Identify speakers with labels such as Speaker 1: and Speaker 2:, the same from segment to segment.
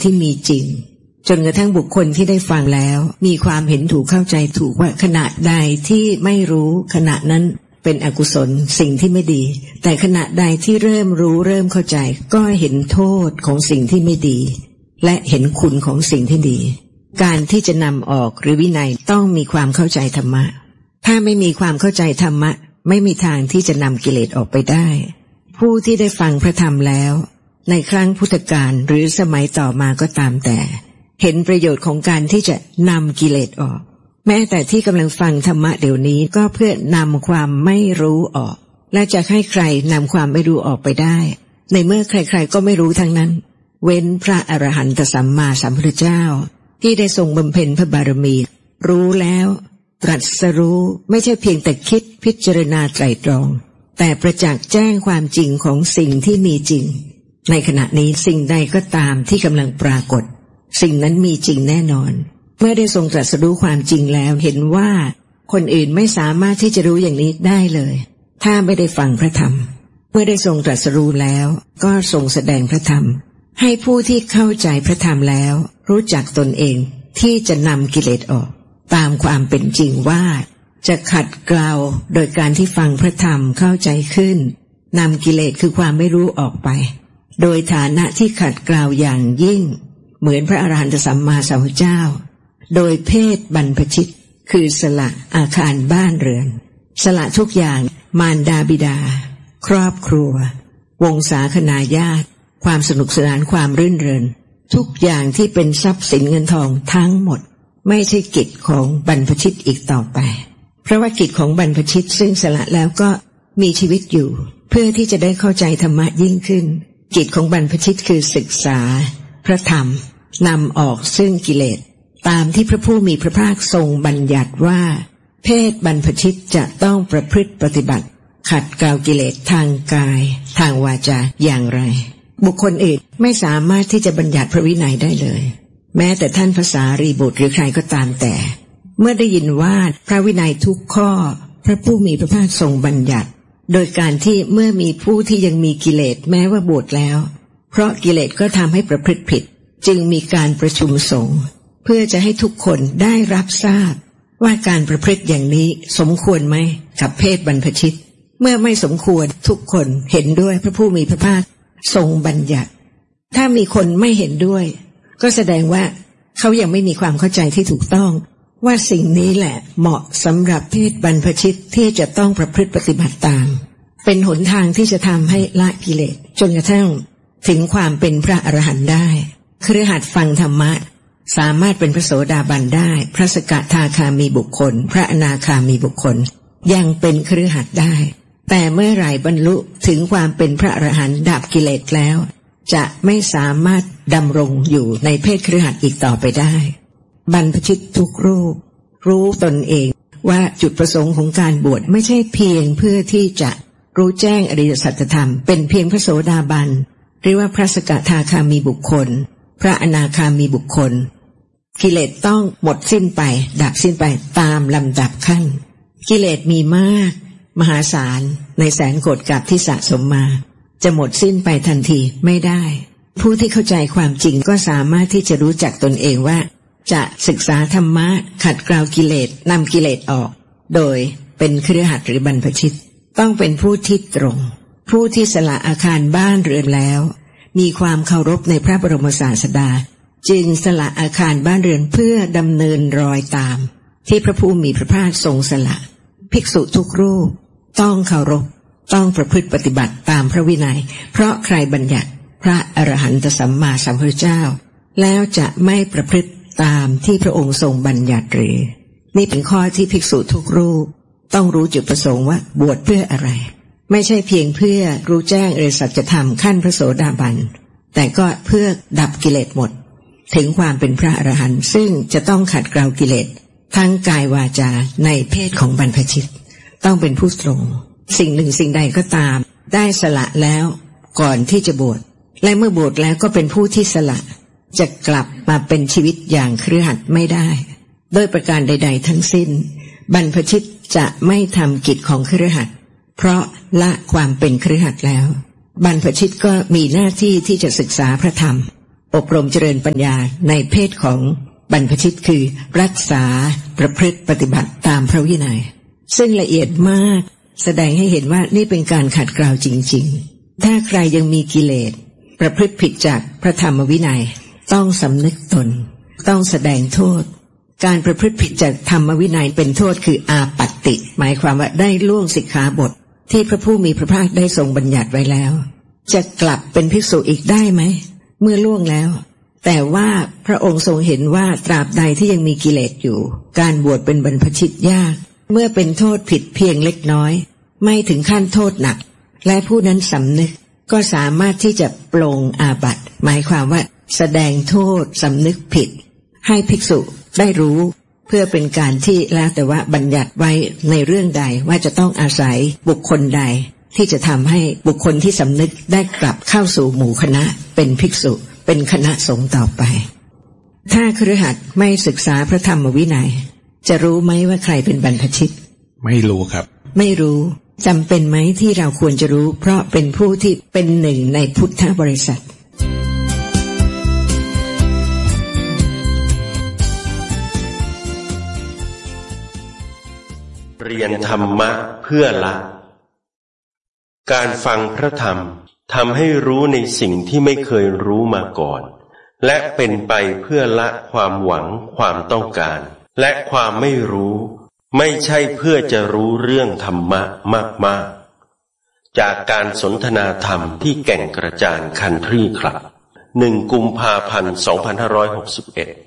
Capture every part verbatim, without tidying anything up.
Speaker 1: ที่มีจริงจนกระทั่งบุคคลที่ได้ฟังแล้วมีความเห็นถูกเข้าใจถูกว่าขณะใดที่ไม่รู้ขณะนั้นเป็นอกุศลสิ่งที่ไม่ดีแต่ขณะใดที่เริ่มรู้เริ่มเข้าใจก็เห็นโทษของสิ่งที่ไม่ดีและเห็นคุณของสิ่งที่ดีการที่จะนำออกหรือวินัยต้องมีความเข้าใจธรรมะถ้าไม่มีความเข้าใจธรรมะไม่มีทางที่จะนำกิเลสออกไปได้ผู้ที่ได้ฟังพระธรรมแล้วในครั้งพุทธกาลหรือสมัยต่อมาก็ตามแต่เห็นประโยชน์ของการที่จะนำกิเลสออกแม้แต่ที่กำลังฟังธรรมะเดี๋ยวนี้ก็เพื่อนำความไม่รู้ออกและจะให้ใครนำความไม่รู้ออกไปได้ในเมื่อใครๆก็ไม่รู้ทั้งนั้นเว้นพระอรหันตสัมมาสัมพุทธเจ้าที่ได้ทรงบำเพ็ญพระบารมีรู้แล้วตรัสรู้ไม่ใช่เพียงแต่คิดพิจารณาไตร่ตรองแต่ประจักษ์แจ้งความจริงของสิ่งที่มีจริงในขณะนี้สิ่งใดก็ตามที่กำลังปรากฏสิ่งนั้นมีจริงแน่นอนเมื่อได้ทรงตรัสรู้ความจริงแล้วเห็นว่าคนอื่นไม่สามารถที่จะรู้อย่างนี้ได้เลยถ้าไม่ได้ฟังพระธรรมเมื่อได้ทรงตรัสรู้แล้วก็ทรงแสดงพระธรรมให้ผู้ที่เข้าใจพระธรรมแล้วรู้จักตนเองที่จะนำกิเลสออกตามความเป็นจริงว่าจะขัดเกลาโดยการที่ฟังพระธรรมเข้าใจขึ้นนำกิเลสคือความไม่รู้ออกไปโดยฐานะที่ขัดเกลาอย่างยิ่งเหมือนพระอรหันตสัมมาสัมพุทธเจ้าโดยเพศบรรพชิตคือสละอาคารบ้านเรือนสละทุกอย่างมารดาบิดาครอบครัววงศาคณาญาติความสนุกสนานความรื่นเริงทุกอย่างที่เป็นทรัพย์สินเงินทองทั้งหมดไม่ใช่กิจของบรรพชิตอีกต่อไปเพราะว่ากิจของบรรพชิตซึ่งสละแล้วก็มีชีวิตอยู่เพื่อที่จะได้เข้าใจธรรมะยิ่งขึ้นกิจของบรรพชิตคือศึกษาพระธรรมนำออกซึ่งกิเลสตามที่พระผู้มีพระภาคทรงบัญญัติว่าเพศบรรพชิตจะต้องประพฤติปฏิบัติขัดเกลากิเลสทางกายทางวาจาอย่างไรบุคคลอื่นไม่สามารถที่จะบัญญัติพระวินัยได้เลยแม้แต่ท่านพระสารีบุตรหรือใครก็ตามแต่เมื่อได้ยินว่าพระวินัยทุกข้อพระผู้มีพระภาคทรงบัญญัติโดยการที่เมื่อมีผู้ที่ยังมีกิเลสแม้ว่าบวชแล้วเพราะกิเลสก็ทำให้ประพฤติผิดจึงมีการประชุมสงฆ์เพื่อจะให้ทุกคนได้รับทราบว่าการประพฤติอย่างนี้สมควรไหมกับเพศบรรพชิตเมื่อไม่สมควรทุกคนเห็นด้วยพระผู้มีพระภาคทรงบัญญัติถ้ามีคนไม่เห็นด้วยก็แสดงว่าเขายังไม่มีความเข้าใจที่ถูกต้องว่าสิ่งนี้แหละเหมาะสำหรับเพศบรรพชิตที่จะต้องประพฤติปฏิบัติตามเป็นหนทางที่จะทำให้ละกิเลสจนกระทั่งถึงความเป็นพระอรหันต์ได้คฤหัสถ์ฟังธรรมะสามารถเป็นพระโสดาบันได้พระสกทาคามีบุคคลพระอนาคามีบุคคลยังเป็นคฤหัสถ์ได้แต่เมื่อไหร่บรรลุถึงความเป็นพระอรหันต์ดับกิเลสแล้วจะไม่สามารถดำรงอยู่ในเพศคฤหัสถ์อีกต่อไปได้บรรพชิตทุกรูปรู้ตนเองว่าจุดประสงค์ของการบวชไม่ใช่เพียงเพื่อที่จะรู้แจ้งอริยสัจธรรมเป็นเพียงพระโสดาบันหรือว่าพระสกทาคามีบุคคลพระอนาคามีบุคคลกิเลสต้องหมดสิ้นไปดับสิ้นไปตามลำดับขั้นกิเลสมีมากมหาศาลในแสนโกฏกับที่สะสมมาจะหมดสิ้นไปทันทีไม่ได้ผู้ที่เข้าใจความจริงก็สามารถที่จะรู้จักตนเองว่าจะศึกษาธรรมะขัดเกลากิเลสนำกิเลสออกโดยเป็นคฤหัสถ์หรือบรรพชิตต้องเป็นผู้ที่ตรงผู้ที่สละอาคารบ้านเรือนแล้วมีความเคารพในพระบรมศาสดาจึงสละอาคารบ้านเรือนเพื่อดำเนินรอยตามที่พระผู้มีพระภาคทรงสละภิกษุทุกรูปต้องเคารพต้องประพฤติปฏิบัติตามพระวินัยเพราะใครบัญญัติพระอรหันตสัมมาสัมพุทธเจ้าแล้วจะไม่ประพฤติตามที่พระองค์ทรงบัญญัติหรือนี่เป็นข้อที่ภิกษุทุกรูปต้องรู้จุดประสงค์ว่าบวชเพื่ออะไรไม่ใช่เพียงเพื่อรู้แจ้งอริยสัจธรรมขั้นพระโสดาบันแต่ก็เพื่อดับกิเลสหมดถึงความเป็นพระอรหันต์ซึ่งจะต้องขัดเกลากิเลสทั้งกายวาจาในเพศของบรรพชิตต้องเป็นผู้ตรงสิ่งหนึ่งสิ่งใดก็ตามได้สละแล้วก่อนที่จะบวชและเมื่อบวชแล้วก็เป็นผู้ที่สละจะกลับมาเป็นชีวิตอย่างคฤหัสถ์ไม่ได้โดยประการใดๆทั้งสิ้นบรรพชิตจะไม่ทำกิจของคฤหัสถ์เพราะละความเป็นคฤหัสถ์แล้วบรรพชิตก็มีหน้าที่ที่จะศึกษาพระธรรมอบรมเจริญปัญญาในเพศของบรรพชิตคือรักษาประพฤติปฏิบัติตามพระวินัยซึ่งละเอียดมากแสดงให้เห็นว่านี่เป็นการขัดเกลาจริงๆถ้าใครยังมีกิเลสประพฤติผิดจากพระธรรมวินัยต้องสำนึกตนต้องแสดงโทษการประพฤติผิดจากธรรมวินัยเป็นโทษคืออาปัตติหมายความว่าได้ล่วงสิกขาบทที่พระผู้มีพระภาคได้ทรงบัญญัติไว้แล้วจะกลับเป็นภิกษุอีกได้ไหมเมื่อล่วงแล้วแต่ว่าพระองค์ทรงเห็นว่าตราบใดที่ยังมีกิเลสอยู่การบวชเป็นบรรพชิตยากเมื่อเป็นโทษผิดเพียงเล็กน้อยไม่ถึงขั้นโทษหนักและผู้นั้นสำนึกก็สามารถที่จะปลงอาบัติหมายความว่าแสดงโทษสำนึกผิดให้ภิกษุได้รู้เพื่อเป็นการที่แล้วแต่ว่าบัญญัติไว้ในเรื่องใดว่าจะต้องอาศัยบุคคลใดที่จะทำให้บุคคลที่สำนึกได้กลับเข้าสู่หมู่คณะเป็นภิกษุเป็นคณะสงฆ์ต่อไปถ้าคฤหัสถ์ไม่ศึกษาพระธรรมวินัยจะรู้ไหมว่าใครเป็นบรรพชิต
Speaker 2: ไม่รู้ครับ
Speaker 1: ไม่รู้จำเป็นไหมที่เราควรจะรู้เพราะเป็นผู้ที่เป็นหนึ่งในพุทธบริษัท
Speaker 3: เรียนธรรมะเพื่อละการฟังพระธรรมทำให้รู้ในสิ่งที่ไม่เคยรู้มาก่อนและเป็นไปเพื่อละความหวังความต้องการและความไม่รู้ไม่ใช่เพื่อจะรู้เรื่องธรรมะมากๆจากการสนทนาธรรมที่แก่งกระจานคันทรีคลับหนึ่งกุมภาพันธ์สองพันห้าร้อยหกสิบเอ็ด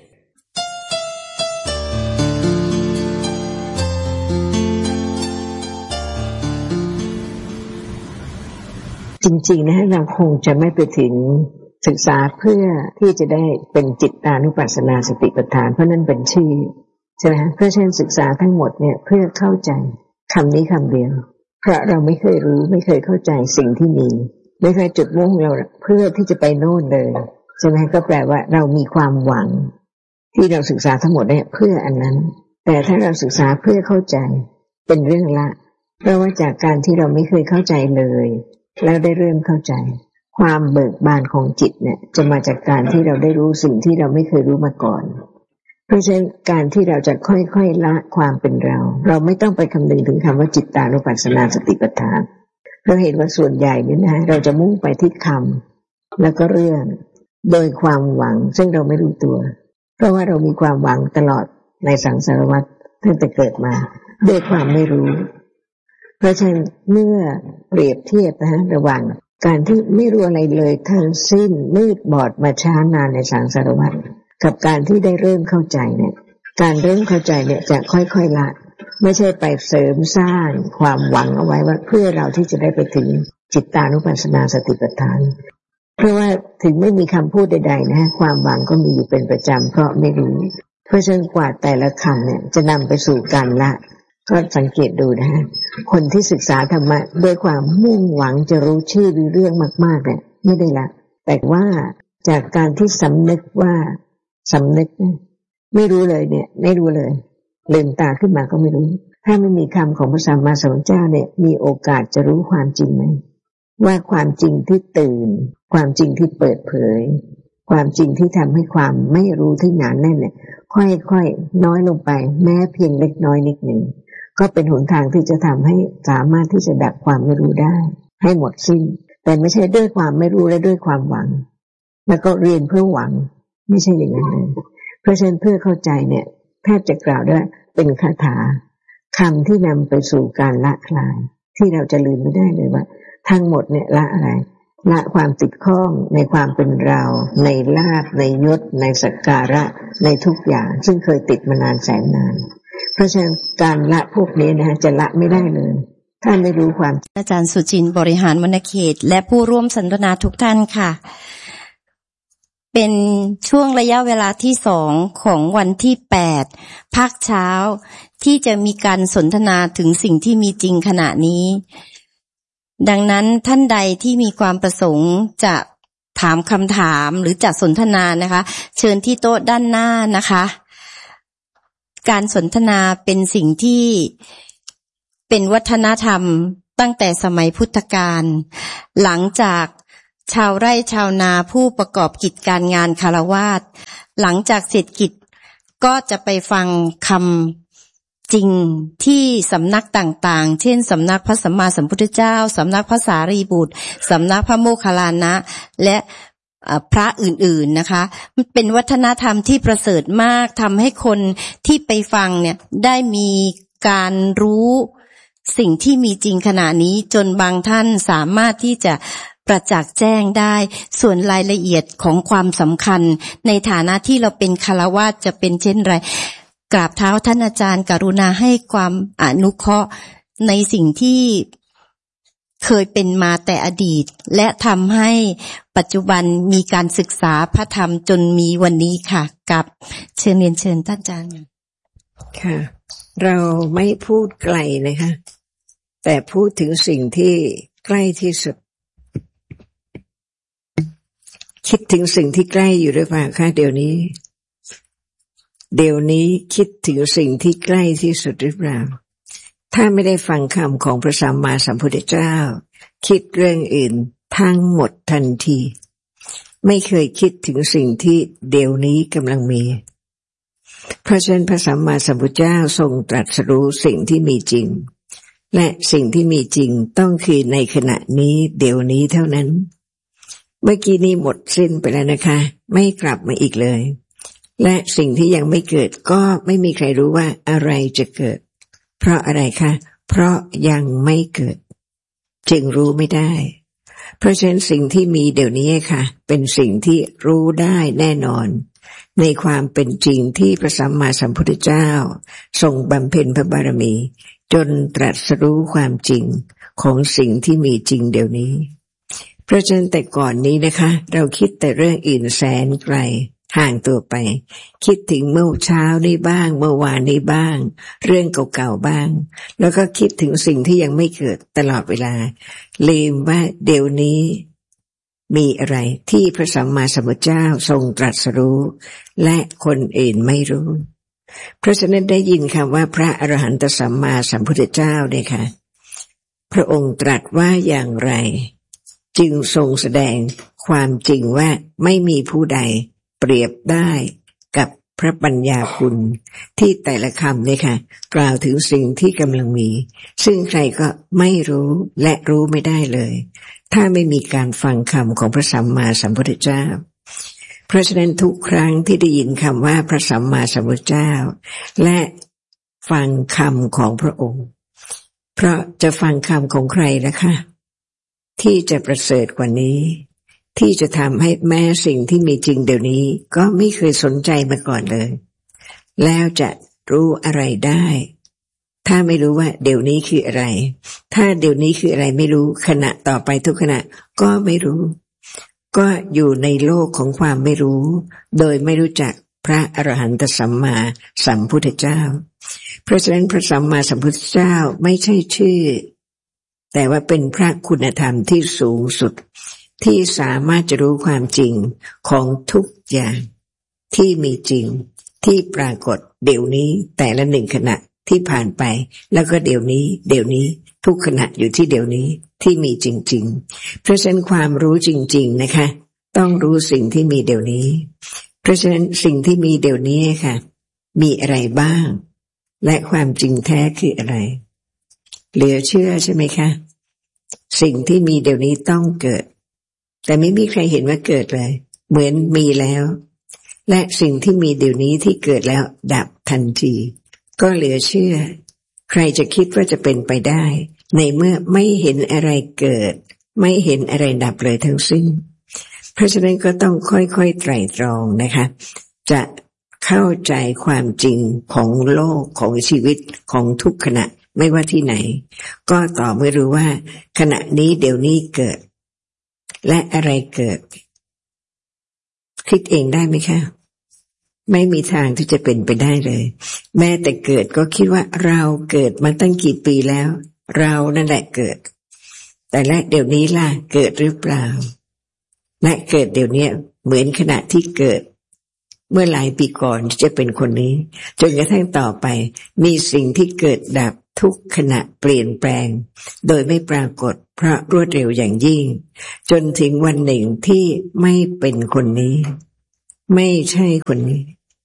Speaker 1: จริงๆนะเราคงจะไม่ไปถึงศึกษาเพื่อที่จะได้เป็นจิตตานุปัสสนาสติปัฏฐานเพราะนั่นเป็นชื่อใช่ไหมเพราะฉะนั้นศึกษาทั้งหมดเนี่ยเพื่อเข้าใจคำนี้คำเดียวเพราะเราไม่เคยรู้ไม่เคยเข้าใจสิ่งที่มีไม่เคยจุดมุ่งเราเพื่อที่จะไปโน่นเลยใช่ไหมก็แปลว่าเรามีความหวังที่เราศึกษาทั้งหมดเนี่ยเพื่ออันนั้นแต่ถ้าเราศึกษาเพื่อเข้าใจเป็นเรื่องละเพราะว่าจากการที่เราไม่เคยเข้าใจเลยแล้วได้เริ่มเข้าใจความเบิกบานของจิตเนี่ยจะมาจากการที่เราได้รู้สิ่งที่เราไม่เคยรู้มาก่อนเพราะฉะนั้นการที่เราจะค่อยๆละความเป็นเราเราไม่ต้องไปคำนึงถึงคำว่าจิตตานุปัสสนาสติปัฏฐานเราเห็นว่าส่วนใหญ่เนี่ยนะเราจะมุ่งไปที่คำแล้วก็เรื่องโดยความหวังซึ่งเราไม่รู้ตัวเพราะว่าเรามีความหวังตลอดในสังสารวัฏตั้งแต่เกิดมาด้วยความไม่รู้เพราะฉะนั้นเมื่อเปรียบเทียบนะฮะระหว่างการที่ไม่รู้อะไรเลยทั้งสิ้นมืดบอดมาช้านานในสังสารวัฏกับการที่ได้เริ่มเข้าใจเนี่ยการเริ่มเข้าใจเนี่ยจะค่อยๆละไม่ใช่ไปเสริมสร้างความหวังเอาไว้ว่าเพื่อเราที่จะได้ไปถึงจิตตานุปัสสนาสติปัฏฐานเพราะว่าถึงไม่มีคำพูดใดๆนะฮะความหวังก็มีอยู่เป็นประจำเพราะไม่รู้เพราะฉะนั้นกว่าแต่ละคำเนี่ยจะนำไปสู่การละก็สังเกตดูนะฮะคนที่ศึกษาธรรมะด้วยความมุ่งหวังจะรู้ชื่อหรือเรื่องมากๆเนี่ยไม่ได้ละแต่ว่าจากการที่สำนึกว่าสำนึกไม่รู้เลยเนี่ยไม่รู้เลยลืมตาขึ้นมาก็ไม่รู้ถ้าไม่มีคำของพระสัมมาสัมพุทธเจ้าเนี่ยมีโอกาสจะรู้ความจริงไหมว่าความจริงที่ตื่นความจริงที่เปิดเผยความจริงที่ทำให้ความไม่รู้ที่หนาแน่นเนี่ยค่อยๆน้อยลงไปแม้เพียงเล็กน้อยนิดหนึ่งก็เป็นหนทางที่จะทำให้สามารถที่จะดับความไม่รู้ได้ให้หมดสิ้นแต่ไม่ใช่ด้วยความไม่รู้และด้วยความหวังแล้วก็เรียนเพื่อหวังไม่ใช่อย่างนั้นเลยเพราะฉะนั้นเพื่อเข้าใจเนี่ยแทบจะกล่าวได้เป็นคาถาคำที่นำไปสู่การละคลายที่เราจะลืมไม่ได้เลยว่าทั้งหมดเนี่ยละอะไรละความติดข้องในความเป็นเราในลาภในยศในสักการะในทุกอย่างซึ่งเคยติดมานานแสนนานเพราะฉะนั้นการละพวกนี้นะฮะจะละไม่ได้เลยถ้าไม่รู้ความ
Speaker 4: อาจารย์สุจินต์บริหารวรรณเขตและผู้ร่วมสนทนาทุกท่านค่ะเป็นช่วงระยะเวลาที่สองของวันที่แปดภาคเช้าที่จะมีการสนทนาถึงสิ่งที่มีจริงขณะนี้ดังนั้นท่านใดที่มีความประสงค์จะถามคำถามหรือจะสนทนานะคะเชิญที่โต๊ะด้านหน้านะคะการสนทนาเป็นสิ่งที่เป็นวัฒนธรรมตั้งแต่สมัยพุทธกาลหลังจากชาวไร่ชาวนาผู้ประกอบกิจการงานคฤหัสถ์หลังจากเสร็จกิจก็จะไปฟังคำจริงที่สำนักต่างๆเช่นสำนักพระสัมมาสัมพุทธเจ้าสำนักพระสารีบุตรสำนักพระโมคคัลลานะและพระอื่นๆนะคะมันเป็นวัฒนธรรมที่ประเสริฐมากทำให้คนที่ไปฟังเนี่ยได้มีการรู้สิ่งที่มีจริงขณะนี้จนบางท่านสามารถที่จะประจักษ์แจ้งได้ส่วนรายละเอียดของความสำคัญในฐานะที่เราเป็นฆราวาสจะเป็นเช่นไรกราบเท้าท่านอาจารย์กรุณาให้ความอนุเคราะห์ในสิ่งที่เคยเป็นมาแต่อดีตและทำให้ปัจจุบันมีการศึกษาพระธรรมจนมีวันนี้ค่ะกับเชิญเรียนเชิญท่านอาจารย์
Speaker 1: ค่ะเราไม่พูดไกลนะคะแต่พูดถึงสิ่งที่ใกล้ที่สุดคิดถึงสิ่งที่ใกล้อยู่หรือเปล่าคะเดี๋ยวนี้เดี๋ยวนี้คิดถึงสิ่งที่ใกล้ที่สุดหรือเปล่าถ้าไม่ได้ฟังคำของพระสัมมาสัมพุทธเจ้าคิดเรื่องอื่นทั้งหมดทันทีไม่เคยคิดถึงสิ่งที่เดี๋ยวนี้กำลังมีเพราะฉะนั้นพระสัมมาสัมพุทธเจ้าทรงตรัสรู้สิ่งที่มีจริงและสิ่งที่มีจริงต้องคือในขณะนี้เดี๋ยวนี้เท่านั้นเมื่อกี้นี้หมดสิ้นไปแล้วนะคะไม่กลับมาอีกเลยและสิ่งที่ยังไม่เกิดก็ไม่มีใครรู้ว่าอะไรจะเกิดเพราะอะไรคะเพราะยังไม่เกิดจึงรู้ไม่ได้เพราะฉะนั้นสิ่งที่มีเดี๋ยวนี้ค่ะเป็นสิ่งที่รู้ได้แน่นอนในความเป็นจริงที่พระสัมมาสัมพุทธเจ้าทรงบำเพ็ญพระบารมีจนตรัสรู้ความจริงของสิ่งที่มีจริงเดี๋ยวนี้เพราะฉะนั้นแต่ก่อนนี้นะคะเราคิดแต่เรื่องอื่นแสนไกลห่างตัวไปคิดถึงเมื่อเช้านี้บ้างเมื่อวานนี้บ้างเรื่องเก่าๆบ้างแล้วก็คิดถึงสิ่งที่ยังไม่เกิดตลอดเวลาลืมว่าเดี๋ยวนี้มีอะไรที่พระสัมมาสัมพุทธเจ้าทรงตรัสรู้และคนอื่นไม่รู้เพราะฉะนั้นได้ยินคำว่าพระอรหันตสัมมาสัมพุทธเจ้าเนี่ยค่ะพระองค์ตรัสว่าอย่างไรจึงทรงแสดงความจริงว่าไม่มีผู้ใดเปรียบได้กับพระปัญญาคุณที่แต่ละคำเนี่ยค่ะกล่าวถึงสิ่งที่กำลังมีซึ่งใครก็ไม่รู้และรู้ไม่ได้เลยถ้าไม่มีการฟังคำของพระสัมมาสัมพุทธเจ้าเพราะฉะนั้นทุกครั้งที่ได้ยินคำว่าพระสัมมาสัมพุทธเจ้าและฟังคำของพระองค์เพราะจะฟังคำของใครล่ะคะที่จะประเสริฐกว่านี้ที่จะทำให้แม้สิ่งที่มีจริงเดี๋ยวนี้ก็ไม่เคยสนใจมาก่อนเลยแล้วจะรู้อะไรได้ถ้าไม่รู้ว่าเดี๋ยวนี้คืออะไรถ้าเดี๋ยวนี้คืออะไรไม่รู้ขณะต่อไปทุกขณะก็ไม่รู้ก็อยู่ในโลกของความไม่รู้โดยไม่รู้จักพระอรหันตสัมมาสัมพุทธเจ้าเพราะฉะนั้นพระสัมมาสัมพุทธเจ้าไม่ใช่ชื่อแต่ว่าเป็นพระคุณธรรมที่สูงสุดที่สามารถจะรู้ความจริงของทุกอย่างที่มีจริงที่ปรากฏเดี๋ยวนี้แต่ละหนึ่งขณะที่ผ่านไปแล้วก็เดี๋ยวนี้เดี๋ยวนี้ทุกขณะอยู่ที่เดี๋ยวนี้ที่มีจริงๆเพราะฉะนั้นความรู้จริงๆนะคะต้องรู้สิ่งที่มีเดี๋ยวนี้เพราะฉะนั้นสิ่งที่มีเดี๋ยวนี้ค่ะมีอะไรบ้างและความจริงแท้คืออะไรเหลือเชื่อใช่ไหมคะสิ่งที่มีเดี๋ยวนี้ต้องเกิดแต่ไม่มีใครเห็นว่าเกิดเลยเหมือนมีแล้วและสิ่งที่มีเดี๋ยวนี้ที่เกิดแล้วดับทันทีก็เหลือเชื่อใครจะคิดว่าจะเป็นไปได้ในเมื่อไม่เห็นอะไรเกิดไม่เห็นอะไรดับเลยทั้งสิ้นเพราะฉะนั้นก็ต้องค่อยๆไตร่ตรองนะคะจะเข้าใจความจริงของโลกของชีวิตของทุกขณะไม่ว่าที่ไหนก็ต่อเมื่อรู้ว่าขณะนี้เดี๋ยวนี้เกิดและอะไรเกิดคิดเองได้ไหมคะไม่มีทางที่จะเป็นไปได้เลยแม้แต่เกิดก็คิดว่าเราเกิดมาตั้งกี่ปีแล้วเรานั่นแหละเกิดแต่และเดี๋ยวนี้ล่ะเกิดหรือเปล่าและเกิดเดี๋ยวนี้เหมือนขณะที่เกิดเมื่อหลายปีก่อนที่จะเป็นคนนี้จนกระทั่งต่อไปมีสิ่งที่เกิดดับทุกขณะเปลี่ยนแปลงโดยไม่ปรากฏเพราะรวดเร็วอย่างยิ่งจนถึงวันหนึ่งที่ไม่เป็นคนนี้ไม่ใช่คนนี้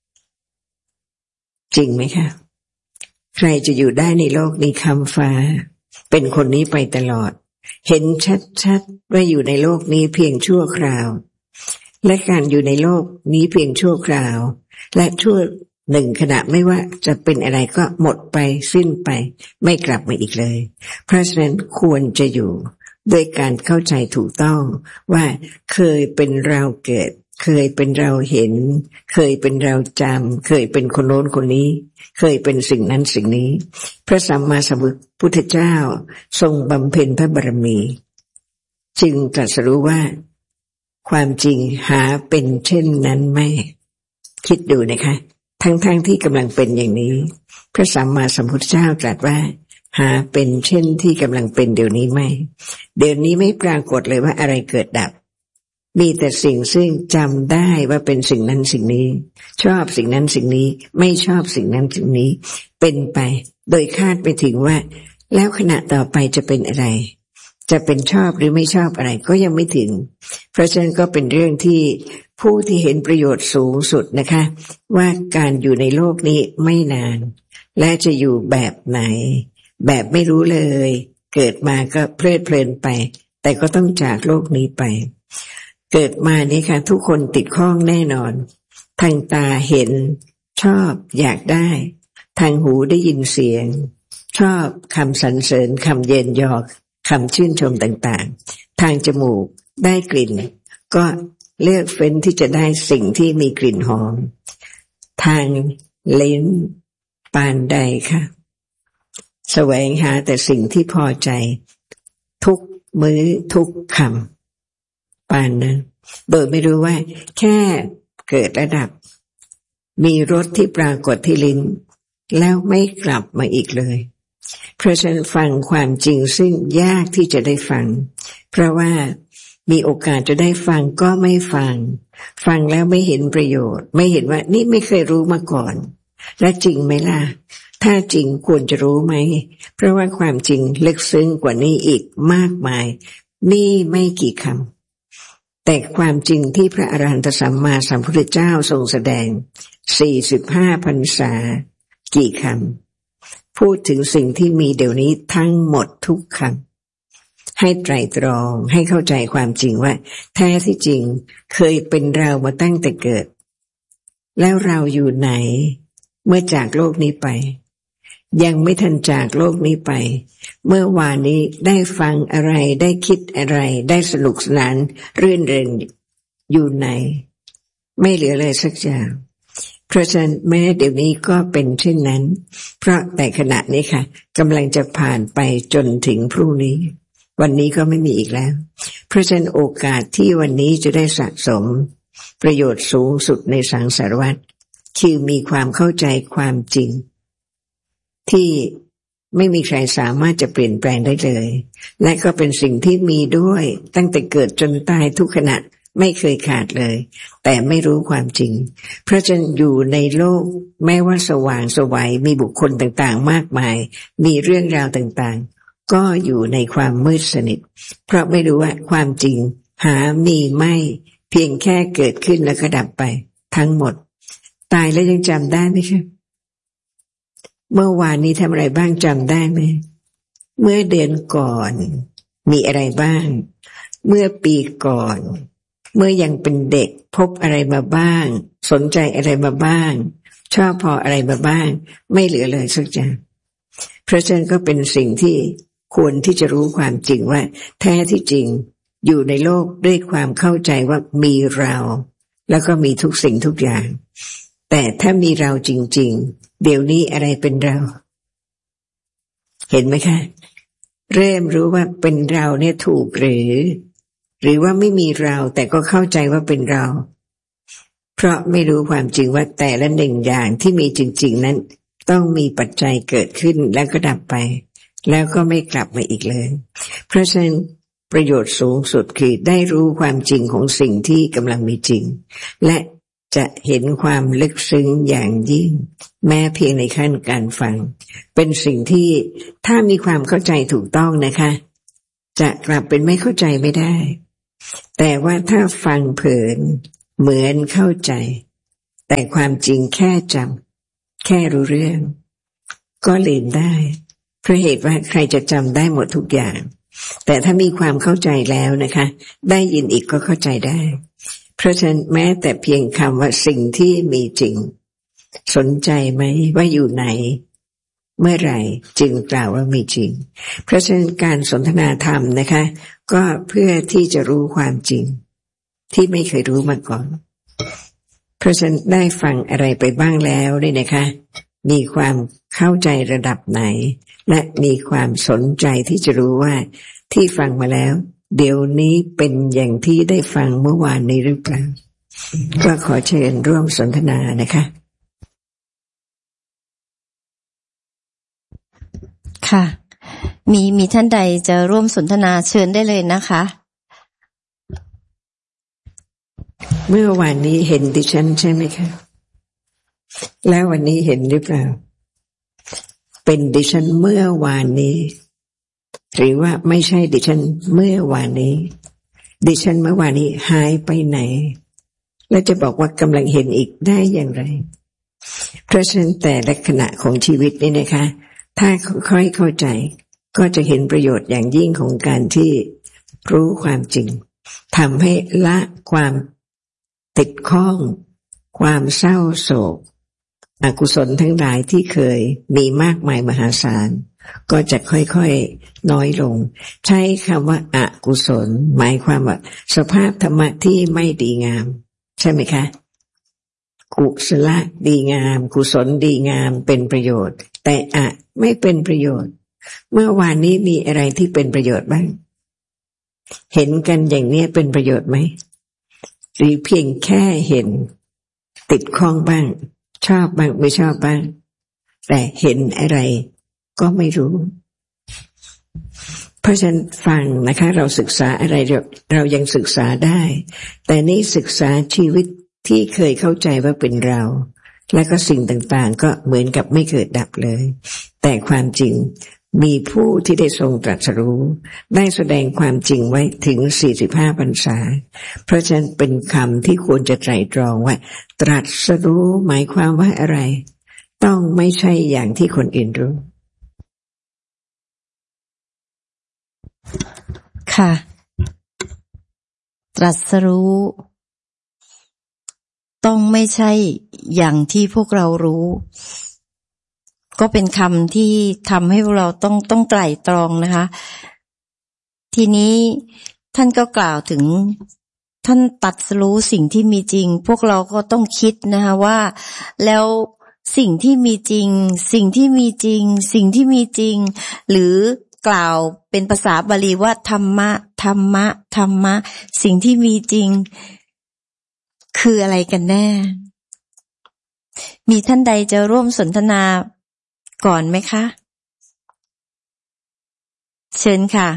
Speaker 1: จริงไหมคะใครจะอยู่ได้ในโลกนี้คำฟ้าเป็นคนนี้ไปตลอดเห็นชัดๆว่าอยู่ในโลกนี้เพียงชั่วคราวและการอยู่ในโลกนี้เพียงชั่วคราวและชั่วหนึ่งขณะไม่ว่าจะเป็นอะไรก็หมดไปสิ้นไปไม่กลับมาอีกเลยเพราะฉะนั้นควรจะอยู่โดยการเข้าใจถูกต้องว่าเคยเป็นเราเกิดเคยเป็นเราเห็นเคยเป็นเราจำเคยเป็นคนโน้นคนนี้เคยเป็นสิ่งนั้นสิ่งนี้พระสัมมาสัมพุทธเจ้าทรงบำเพ็ญพระบารมีจึงตรัสรู้ว่าความจริงหาเป็นเช่นนั้นไม่คิดดูนะคะทั้งๆ ท, ที่กำลังเป็นอย่างนี้พระสัมมาสัมพุทธเจ้าตรัสว่าหาเป็นเช่นที่กำลังเป็นเดี๋ยวนี้ไม่เดี๋ยวนี้ไม่ปรากฏเลยว่าอะไรเกิดดับมีแต่สิ่งซึ่งจำได้ว่าเป็นสิ่งนั้นสิ่งนี้ชอบสิ่งนั้นสิ่งนี้ไม่ชอบสิ่งนั้นสิ่งนี้เป็นไปโดยคาดไปถึงว่าแล้วขณะต่อไปจะเป็นอะไรจะเป็นชอบหรือไม่ชอบอะไรก็ยังไม่ถึงเพราะฉะนั้นก็เป็นเรื่องที่ผู้ที่เห็นประโยชน์สูงสุดนะคะว่าการอยู่ในโลกนี้ไม่นานและจะอยู่แบบไหนแบบไม่รู้เลยเกิดมาก็เพลิดเพลินไปแต่ก็ต้องจากโลกนี้ไปเกิดมานี่ค่ะทุกคนติดข้องแน่นอนทางตาเห็นชอบอยากได้ทางหูได้ยินเสียงชอบคำสรรเสริญคำเยินยอคำชื่นชมต่างๆทางจมูกได้กลิ่นก็เลือกเฟ้นที่จะได้สิ่งที่มีกลิ่นหอมทางลิ้นปานใดค่ะแสวงหาแต่สิ่งที่พอใจทุกมื้อทุกคำปานนั้นโดยไม่รู้ว่าแค่เกิดระดับมีรสที่ปรากฏที่ลิ้นแล้วไม่กลับมาอีกเลยเพราะฉะนั้นฟังความจริงซึ่งยากที่จะได้ฟังเพราะว่ามีโอกาสจะได้ฟังก็ไม่ฟังฟังแล้วไม่เห็นประโยชน์ไม่เห็นว่านี่ไม่เคยรู้มาก่อนและจริงไหมล่ะถ้าจริงควรจะรู้ไหมเพราะว่าความจริงลึกซึ้งกว่านี้อีกมากมายนี่ไม่กี่คำแต่ความจริงที่พระอรหันตสัมมาสัมพุทธเจ้าทรงแสดงสี่สิบห้าพรรษากี่คำพูดถึงสิ่งที่มีเดี๋ยวนี้ทั้งหมดทุกคำให้ไตร่ตรองให้เข้าใจความจริงว่าแท้ที่จริงเคยเป็นเรามาตั้งแต่เกิดแล้วเราอยู่ไหนเมื่อจากโลกนี้ไปยังไม่ทันจากโลกนี้ไปเมื่อวานนี้ได้ฟังอะไรได้คิดอะไรได้สนุกสนานรื่นเริงอยู่ไหนไม่เหลือเลยสักอย่างเพราะฉะนั้นแม้เดี๋ยวนี้ก็เป็นเช่นนั้นเพราะแต่ขณะนี้ค่ะกำลังจะผ่านไปจนถึงพรุ่งนี้วันนี้ก็ไม่มีอีกแล้วเพราะฉะนั้นโอกาสที่วันนี้จะได้สะสมประโยชน์สูงสุดในสังสารวัฏคือมีความเข้าใจความจริงที่ไม่มีใครสามารถจะเปลี่ยนแปลงได้เลยและก็เป็นสิ่งที่มีด้วยตั้งแต่เกิดจนตายทุกขณะไม่เคยขาดเลยแต่ไม่รู้ความจริงเพราะฉะนั้นอยู่ในโลกแม้ว่าสว่างไสวมีบุคคลต่างๆมากมายมีเรื่องราวต่างๆก็อยู่ในความมืดสนิทเพราะไม่รู้ว่าความจริงหามีไม่เพียงแค่เกิดขึ้นแล้วก็ดับไปทั้งหมดตายแล้วยังจำได้ไหมคะเมื่อวานนี้ทำอะไรบ้างจำได้ไหมเมื่อเดือนก่อนมีอะไรบ้างเมื่อปีก่อนเมื่อยังเป็นเด็กพบอะไรมาบ้างสนใจอะไรมาบ้างชอบพออะไรมาบ้างไม่เหลือเลยสักอย่างเพราะฉะนั้นก็เป็นสิ่งที่ควรที่จะรู้ความจริงว่าแท้ที่จริงอยู่ในโลกด้วยความเข้าใจว่ามีเราแล้วก็มีทุกสิ่งทุกอย่างแต่ถ้ามีเราจริงๆเดี๋ยวนี้อะไรเป็นเราเห็นไหมคะเริ่มรู้ว่าเป็นเราเนี่ยถูกหรือหรือว่าไม่มีเราแต่ก็เข้าใจว่าเป็นเราเพราะไม่รู้ความจริงว่าแต่ละหนึ่งอย่างที่มีจริงๆนั้นต้องมีปัจจัยเกิดขึ้นแล้วก็ดับไปแล้วก็ไม่กลับมาอีกเลยเพราะฉะนั้นประโยชน์สูงสุดคือได้รู้ความจริงของสิ่งที่กำลังมีจริงและจะเห็นความลึกซึ้งอย่างยิ่งแม้เพียงในขั้นการฟังเป็นสิ่งที่ถ้ามีความเข้าใจถูกต้องนะคะจะกลับเป็นไม่เข้าใจไม่ได้แต่ว่าถ้าฟังเผินเหมือนเข้าใจแต่ความจริงแค่จำแค่รู้เรื่องก็ลืมได้เพราะเหตุว่าใครจะจำได้หมดทุกอย่างแต่ถ้ามีความเข้าใจแล้วนะคะได้ยินอีกก็เข้าใจได้เพราะฉะนั้นแม้แต่เพียงคำว่าสิ่งที่มีจริงสนใจไหมว่าอยู่ไหนเมื่อไหร่จึงกล่าวว่ามีจริงเพราะฉะนั้นการสนทนาธรรมนะคะก็เพื่อที่จะรู้ความจริงที่ไม่เคยรู้มาก่อนเพราะฉะนั้นได้ฟังอะไรไปบ้างแล้วเนี่ยนะคะมีความเข้าใจระดับไหนและมีความสนใจที่จะรู้ว่าที่ฟังมาแล้วเดี๋ยวนี้เป็นอย่างที่ได้ฟังเมื่อวานนี้หรือเปล่าก็ขอเชิญร่วมสนทนานะคะ
Speaker 4: ค่ะมีมีท่านใดจะร่วมสนทนาเชิญได้เลยนะคะ
Speaker 1: เมื่อวานนี้เห็นดิฉันใช่ไหมคะแล้ววันนี้เห็นหรือเปล่าเป็นดิฉันเมื่อวานนี้หรือว่าไม่ใช่ดิฉันเมื่อวานนี้ดิฉันเมื่อวานนี้หายไปไหนและจะบอกว่ากำลังเห็นอีกได้อย่างไรเพราะฉะนั้นแต่ละขณะของชีวิตนี่นะคะถ้าค่อยเข้าใจก็จะเห็นประโยชน์อย่างยิ่งของการที่รู้ความจริงทำให้ละความติดข้องความเศร้าโศกอกุศลทั้งหลายที่เคยมีมากมายมหาศาลก็จะค่อยๆน้อยลงใช้คำว่าอกุศลหมายความว่าสภาพธรรมะที่ไม่ดีงามใช่ไหมคะกุศลดีงามกุศลดีงามเป็นประโยชน์แต่อะไม่เป็นประโยชน์เมื่อวานนี้มีอะไรที่เป็นประโยชน์บ้างเห็นกันอย่างนี้เป็นประโยชน์ไหมหรือเพียงแค่เห็นติดข้องบ้างชอบบ้างไม่ชอบบ้างแต่เห็นอะไรก็ไม่รู้เพราะฉะนั้นฟังนะคะเราศึกษาอะไรเราเรายังศึกษาได้แต่นี่ศึกษาชีวิตที่เคยเข้าใจว่าเป็นเราและก็สิ่งต่างๆก็เหมือนกับไม่เกิดดับเลยแต่ความจริงมีผู้ที่ได้ทรงตรัสรู้ได้แสดงความจริงไว้ถึงสี่สิบห้าพรรษาเพราะฉะนั้นเป็นคำที่ควรจะไตร่ตรองว่าตรัสรู้หมายความว่าอะไรต้องไม่ใช่อย่างที่คนอื่นรู้
Speaker 4: ค่ะตรัสรู้ต้องไม่ใช่อย่างที่พวกเรารู้ก็เป็นคำที่ทำให้พวกเราต้องต้องไตร่ตรองนะคะทีนี้ท่านก็กล่าวถึงท่านตรัสรู้สิ่งที่มีจริงพวกเราก็ต้องคิดนะคะว่าแล้วสิ่งที่มีจริงสิ่งที่มีจริงสิ่งที่มีจริงหรือกล่าวเป็นภาษาบาลีว่าธรรมะธรรมะธรรมะสิ่งที่มีจริงคืออะไรกันแน่มีท่านใดจะร่วมสนทนาก่อนไหมคะเชิญค่ะ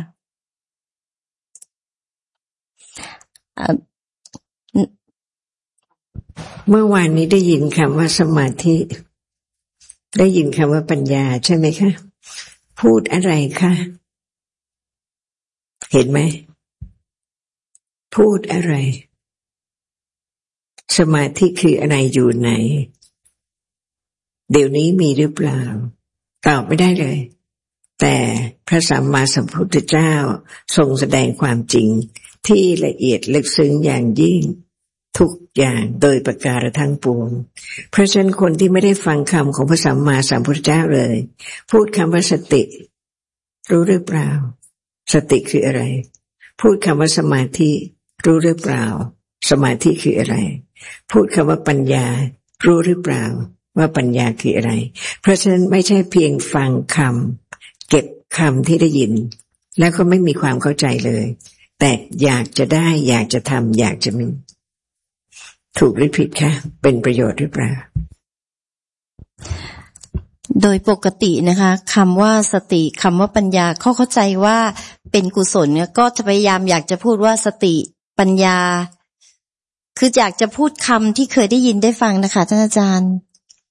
Speaker 1: เมื่อวานนี้ได้ยินคำว่าสมาธิได้ยินคำว่าปัญญาใช่ไหมคะพูดอะไรคะเห็นไหมพูดอะไรสมาธิคืออะไรอยู่ไหนเดี๋ยวนี้มีหรือเปล่าตอบไม่ได้เลยแต่พระสัมมาสัมพุทธเจ้าทรงแสดงความจริงที่ละเอียดลึกซึ้งอย่างยิ่งทุกอย่างโดยประการทั้งปวงเพราะฉะนั้นคนที่ไม่ได้ฟังคำของพระสัมมาสัมพุทธเจ้าเลยพูดคำว่าสติรู้หรือเปล่าสติคืออะไรพูดคำว่าสมาธิรู้หรือเปล่าสมาธิคืออะไรพูดคำว่าปัญญารู้หรือเปล่าว่าปัญญาคืออะไรเพราะฉะนั้นไม่ใช่เพียงฟังคำเก็บคำที่ได้ยินแล้วก็ไม่มีความเข้าใจเลยแต่อยากจะได้อยากจะทำอยากจะมีถูกหรือผิดคะเป็นประโยชน์หรือเปล่า
Speaker 4: โดยปกตินะคะคำว่าสติคำว่าปัญญาเขาเข้าใจว่าเป็นกุศลเนี่ยก็จะพยายามอยากจะพูดว่าสติปัญญาคืออยากจะพูดคำที่เคยได้ยินได้ฟังนะคะท่านอาจารย์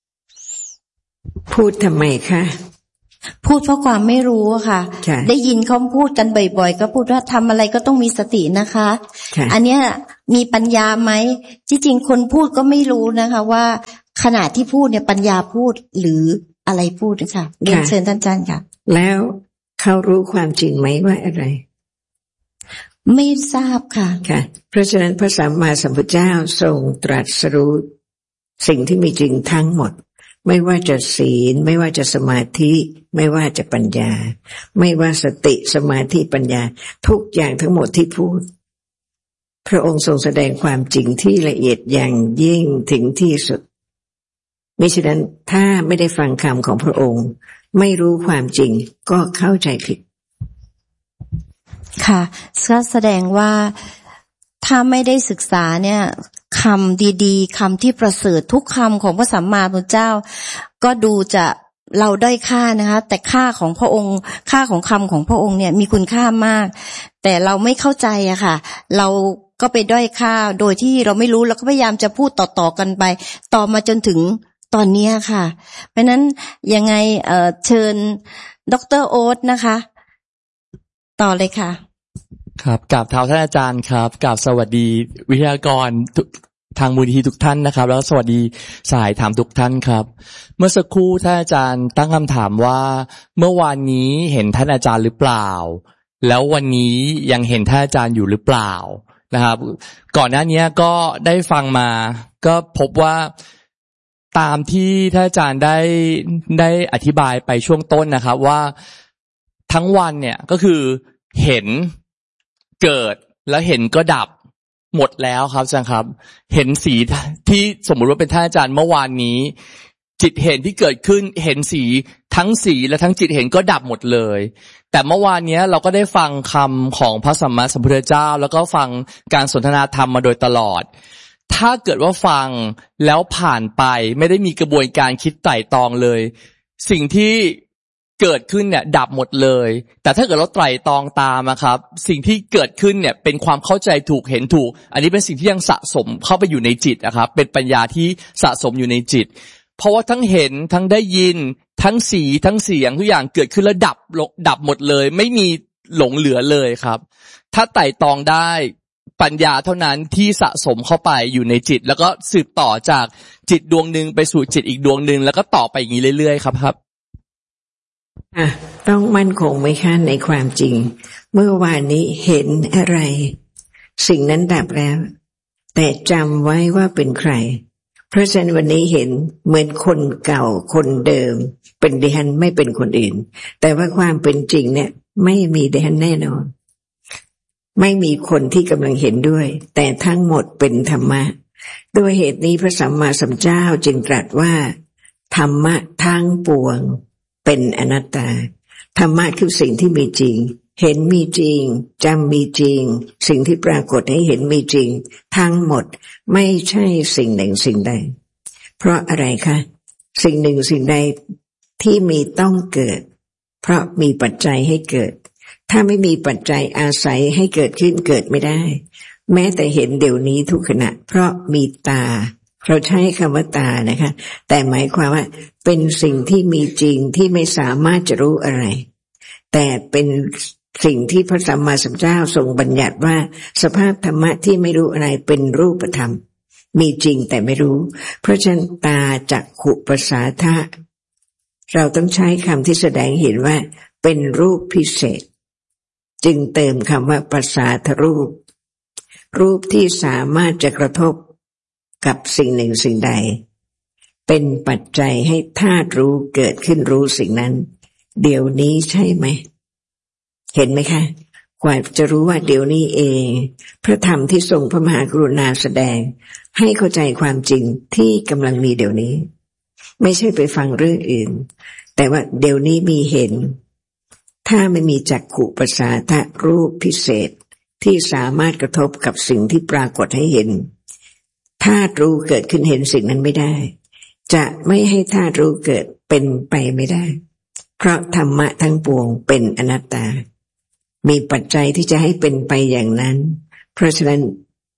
Speaker 1: พูดทำไมคะ
Speaker 4: พูดเพราะความไม่รู้ค่ะได้ยินเขาพูดกันบ่อยๆก็พูดว่าทำอะไรก็ต้องมีสตินะคะอันเนี้ยมีปัญญาไหมที่จริงคนพูดก็ไม่รู้นะคะว่าขณะที่พูดเนี่ยปัญญาพูดหรืออะไรพูดนะคะเรียนเชิญท่านอาจารย์ค่ะ
Speaker 1: แล้วเขารู้ความจริงไหมว่าอะไร
Speaker 4: ไม่ทราบค่ะ
Speaker 1: ค่ะเพราะฉะนั้นพระสัมมาสัมพุทธเจ้าทรงตรัสรู้สิ่งที่มีจริงทั้งหมดไม่ว่าจะศีลไม่ว่าจะสมาธิไม่ว่าจะปัญญาไม่ว่าสติสมาธิปัญญาทุกอย่างทั้งหมดที่พูดพระองค์ทรงแสดงความจริงที่ละเอียดอย่างยิ่งถึงที่สุดมิฉะนั้นถ้าไม่ได้ฟังคำของพระองค์ไม่รู้ความจริงก็เข้าใจผิด
Speaker 4: ค่ะก็แสดงว่าถ้าไม่ได้ศึกษาเนี่ยคำดีๆคำที่ประเสริฐทุกคำของพระสัมมาสัมพุทธเจ้าก็ดูจะเราด้อยค่านะคะแต่ค่าของพระองค์ค่าของคำของพระองค์เนี่ยมีคุณค่ามากแต่เราไม่เข้าใจอะค่ะเราก็ไปด้อยค่าโดยที่เราไม่รู้เราก็พยายามจะพูดต่อๆกันไปต่อมาจนถึงตอนนี้ค่ะเพราะนั้นยังไงเอ่อเชิญดร.โอ๊ตนะคะต่อเลยค่ะ
Speaker 2: ครับกราบเท้าท่านอาจารย์ครับกราบสวัสดีวิทยากรทางมูลนิธิทุกท่านนะครับแล้วสวัสดีสายถามทุกท่านครับเมื่อสักครู่ท่านอาจารย์ตั้งคำถามว่าเมื่อวานนี้เห็นท่านอาจารย์หรือเปล่าแล้ววันนี้ยังเห็นท่านอาจารย์อยู่หรือเปล่านะครับก่อนหน้านี้ก็ได้ฟังมาก็พบว่าตามที่ท่านอาจารย์ได้ได้อธิบายไปช่วงต้นนะครับว่าทั้งวันเนี่ยก็คือเห็นเกิดแล้วเห็นก็ดับหมดแล้วครับอาจารย์ครับเห็นสีที่สมมุติว่าเป็นท่านอาจารย์เมื่อวานนี้จิตเห็นที่เกิดขึ้นเห็นสีทั้งสีและทั้งจิตเห็นก็ดับหมดเลยแต่เมื่อวานนี้เราก็ได้ฟังคำของพระสัมมาสัมพุทธเจ้าแล้วก็ฟังการสนทนาธรรมมาโดยตลอดถ้าเกิดว่าฟังแล้วผ่านไปไม่ได้มีกระบวนการคิดไตร่ตรองเลยสิ่งที่เกิดขึ้นเนี่ยดับหมดเลยแต่ถ้าเกิดเราไตร่ตรองตามนะครับสิ่งที่เกิดขึ้นเนี่ยเป็นความเข้าใจถูกเห็นถูกอันนี้เป็นสิ่งที่ยังสะสมเข้าไปอยู่ในจิตนะครับเป็นปัญญาที่สะสมอยู่ในจิตเพราะว่าทั้งเห็นทั้งได้ยินทั้งสีทั้งเสียงทุกอย่างเกิดขึ้นแล้วดับดับหมดเลยไม่มีหลงเหลือเลยครับถ้าไตร่ตรองได้ปัญญาเท่านั้นที่สะสมเข้าไปอยู่ในจิตแล้วก็สืบต่อจากจิตดวงนึงไปสู่จิตอีกดวงนึงแล้วก็ต่อไปอย่างนี้เรื่อยๆครับครับ
Speaker 1: อ่ะต้องมั่นคงไหมคะในความจริงเมื่อวานนี้เห็นอะไรสิ่งนั้นดับแล้วแต่จำไว้ว่าเป็นใครเพราะฉะนั้นวันนี้เห็นเหมือนคนเก่าคนเดิมเป็นดิฉันไม่เป็นคนอื่นแต่ว่าความเป็นจริงเนี่ยไม่มีดิฉันแน่นอนไม่มีคนที่กำลังเห็นด้วยแต่ทั้งหมดเป็นธรรมะด้วยเหตุนี้พระสัมมาสัมพุทธเจ้าจึงตรัสว่าธรรมะทั้งปวงเป็นอนัตตาธรรมะคือสิ่งที่มีจริงเห็นมีจริงจำมีจริงสิ่งที่ปรากฏให้เห็นมีจริงทั้งหมดไม่ใช่สิ่งหนึ่งสิ่งใดเพราะอะไรคะสิ่งหนึ่งสิ่งใดที่มีต้องเกิดเพราะมีปัจจัยให้เกิดถ้าไม่มีปัจจัยอาศัยให้เกิดขึ้นเกิดไม่ได้แม้แต่เห็นเดี๋ยวนี้ทุกขณะเพราะมีตาเราใช้คำว่าตานะคะแต่หมายความว่าเป็นสิ่งที่มีจริงที่ไม่สามารถจะรู้อะไรแต่เป็นสิ่งที่พระสัมมาสัมพุทธเจ้าทรงบัญญัติว่าสภาพธรรมะที่ไม่รู้อะไรเป็นรูปธรรมมีจริงแต่ไม่รู้เพราะฉะนั้นตาจักขุประสาทะเราต้องใช้คำที่แสดงเห็นว่าเป็นรูปพิเศษจึงเติมคำว่าประสาทรูปรูปที่สามารถจะกระทบกับสิ่งหนึ่งสิ่งใดเป็นปัจจัยให้ธาตุรู้เกิดขึ้นรู้สิ่งนั้นเดี๋ยวนี้ใช่ไหมเห็นไหมคะกว่าจะรู้ว่าเดี๋ยวนี้เองพระธรรมที่ทรงพระมหากรุณาแสดงให้เข้าใจความจริงที่กำลังมีเดี๋ยวนี้ไม่ใช่ไปฟังเรื่องอื่นแต่ว่าเดี๋ยวนี้มีเห็นถ้าไม่มีจักขุประสาทะรูปพิเศษที่สามารถกระทบกับสิ่งที่ปรากฏให้เห็นธาตุรู้เกิดขึ้นเห็นสิ่งนั้นไม่ได้จะไม่ให้ธาตุรู้เกิดเป็นไปไม่ได้เพราะธรรมะทั้งปวงเป็นอนัตตามีปัจจัยที่จะให้เป็นไปอย่างนั้นเพราะฉะนั้น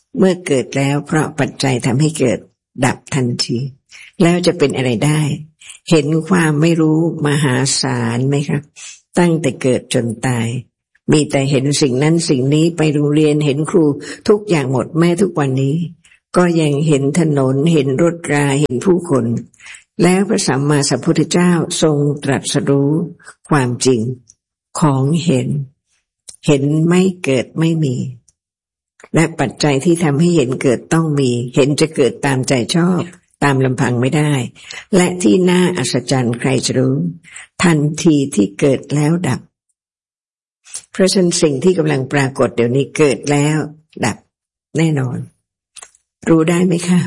Speaker 1: เมื่อเกิดแล้วเพราะปัจจัยทำให้เกิดดับทันทีแล้วจะเป็นอะไรได้เห็นความไม่รู้มหาศาลไหมครับตั้งแต่เกิดจนตายมีแต่เห็นสิ่งนั้นสิ่งนี้ไปโรงเรียนเห็นครูทุกอย่างหมดแม้ทุกวันนี้ก็ยังเห็นถนนเห็นรถราเห็นผู้คนแล้วพระสัมมาสัมพุทธเจ้าทรงตรัสรู้ความจริงของเห็นเห็นไม่เกิดไม่มีและปัจจัยที่ทำให้เห็นเกิดต้องมีเห็นจะเกิดตามใจชอบตามลำพังไม่ได้และที่น่าอัศจรรย์ใครจะรู้ทันทีที่เกิดแล้วดับเพราะฉะนั้นสิ่งที่กำลังปรากฏเดี๋ยวนี้เกิดแล้วดับแน่นอนรู้ได้ไหมคะ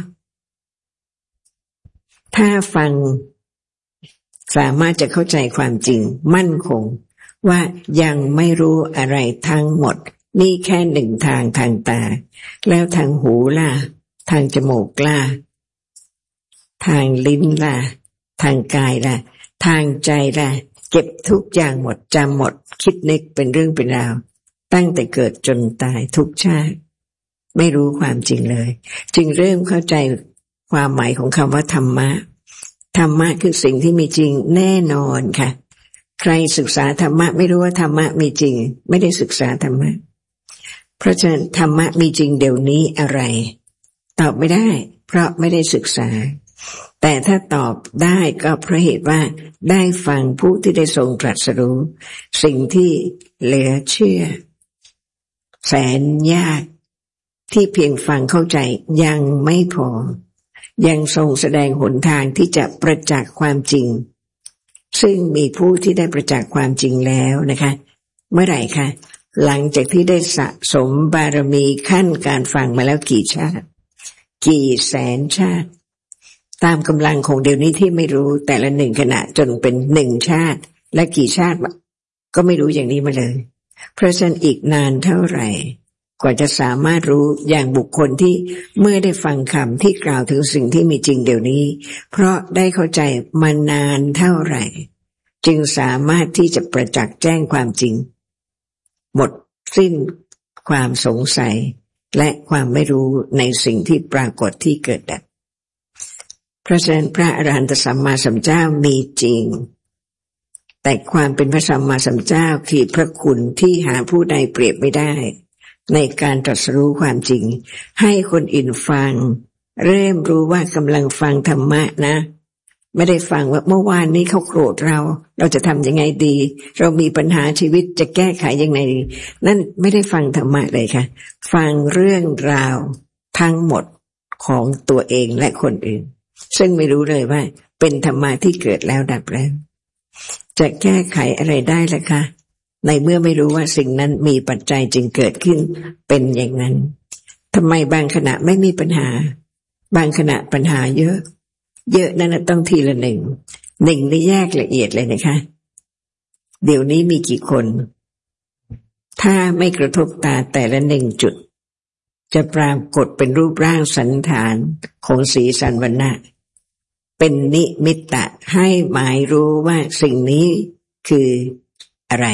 Speaker 1: ถ้าฟังสามารถจะเข้าใจความจริงมั่นคงว่ายังไม่รู้อะไรทั้งหมดนี่แค่หนึ่งทางทางตาแล้วทางหูล่ะทางจมูกล่ะทางลิ้นล่ะทางกายล่ะทางใจล่ะเก็บทุกอย่างหมดจำหมดคิดนึกเป็นเรื่องเป็นราวตั้งแต่เกิดจนตายทุกชาติไม่รู้ความจริงเลยจึงเริ่มเข้าใจความหมายของคำว่าธรรมะธรรมะคือสิ่งที่มีจริงแน่นอนค่ะใครศึกษาธรรมะไม่รู้ว่าธรรมะมีจริงไม่ได้ศึกษาธรรมะเพราะฉะนั้นธรรมะมีจริงเดี๋ยวนี้อะไรตอบไม่ได้เพราะไม่ได้ศึกษาแต่ถ้าตอบได้ก็เพราะเหตุว่าได้ฟังผู้ที่ได้ทรงตรัสรู้สิ่งที่เหลือเชื่อแสนยากที่เพียงฟังเข้าใจยังไม่พอยังทรงแสดงหนทางที่จะประจักษ์ความจริงซึ่งมีผู้ที่ได้ประจักษ์ความจริงแล้วนะคะเมื่อไหร่คะหลังจากที่ได้สะสมบารมีขั้นการฟังมาแล้วกี่ชาติกี่แสนชาติตามกำลังของเดี๋ยวนี้ที่ไม่รู้แต่ละหนึ่งขณะจนเป็นหนึ่งชาติและกี่ชาติก็ไม่รู้อย่างนี้มาเลยเพราะฉะนั้นอีกนานเท่าไหร่กว่าจะสามารถรู้อย่างบุคคลที่เมื่อได้ฟังคำที่กล่าวถึงสิ่งที่มีจริงเดี๋ยวนี้เพราะได้เข้าใจมานานเท่าไหร่จึงสามารถที่จะประจักษ์แจ้งความจริงหมดสิ้นความสงสัยและความไม่รู้ในสิ่งที่ปรากฏที่เกิดดับเพราะฉะนั้นพระอรหันตสัมมาสัมพุทธเจ้ามีจริงแต่ความเป็นพระสัมมาสัมพุทธเจ้าคือพระคุณที่หาผู้ใดเปรียบไม่ได้ในการตรัสรู้ความจริงให้คนอื่นฟังเริ่มรู้ว่ากำลังฟังธรรมะนะไม่ได้ฟังว่าเมื่อวานนี้เขาโกรธเราเราจะทำยังไงดีเรามีปัญหาชีวิตจะแก้ไขยังไงดีนั่นไม่ได้ฟังธรรมะเลยค่ะฟังเรื่องราวทั้งหมดของตัวเองและคนอื่นซึ่งไม่รู้เลยว่าเป็นธรรมะที่เกิดแล้วดับแล้วจะแก้ไขอะไรได้ล่ะคะในเมื่อไม่รู้ว่าสิ่งนั้นมีปัจจัยจึงเกิดขึ้นเป็นอย่างนั้นทำไมบางขณะไม่มีปัญหาบางขณะปัญหาเยอะเยอะนั่นต้องทีละหนึ่งหนึ่งนี่แยกละเอียดเลยนะคะเดี๋ยวนี้มีกี่คนถ้าไม่กระทบตาแต่ละหนึ่งจุดจะปรากฏเป็นรูปร่างสันฐานของสีสันวรรณะเป็นนิมิตตะให้หมายรู้ว่าสิ่งนี้คืออะไร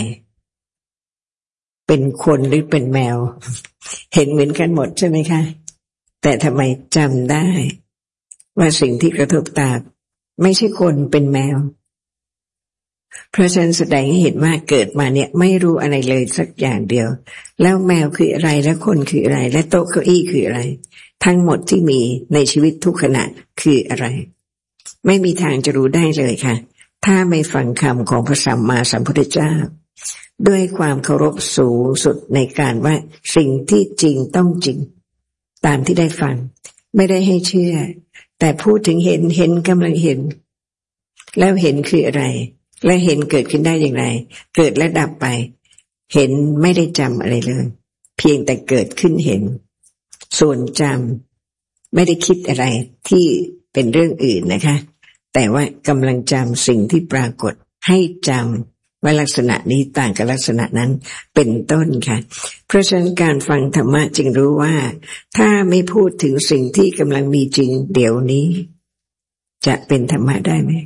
Speaker 1: เป็นคนหรือเป็นแมวเห็นเหมือนกันหมดใช่ไหมคะแต่ทำไมจำได้ว่าสิ่งที่กระทบตาไม่ใช่คนเป็นแมวเพราะฉะนั้นแสดงให้เห็นว่าเกิดมาเนี่ยไม่รู้อะไรเลยสักอย่างเดียวแล้วแมวคืออะไรและคนคืออะไรและโต๊ะเก้าอี้คืออะไรทั้งหมดที่มีในชีวิตทุกขณะคืออะไรไม่มีทางจะรู้ได้เลยค่ะถ้าไม่ฟังคำของพระสัมมาสัมพุทธเจ้าด้วยความเคารพสูงสุดในการว่าสิ่งที่จริงต้องจริงตามที่ได้ฟังไม่ได้ให้เชื่อแต่พูดถึงเห็นเห็นกำลังเห็นแล้วเห็นคืออะไรและเห็นเกิดขึ้นได้อย่างไรเกิดและดับไปเห็นไม่ได้จำอะไรเลยเพียงแต่เกิดขึ้นเห็นส่วนจำไม่ได้คิดอะไรที่เป็นเรื่องอื่นนะคะแต่ว่ากำลังจำสิ่งที่ปรากฏให้จำว่าลักษณะนี้ต่างกับลักษณะนั้นเป็นต้นค่ะเพราะฉะนั้นการฟังธรรมะจึงรู้ว่าถ้าไม่พูดถึงสิ่งที่กำลังมีจริงเดี๋ยวนี้จะเป็นธรรมะได้ไหม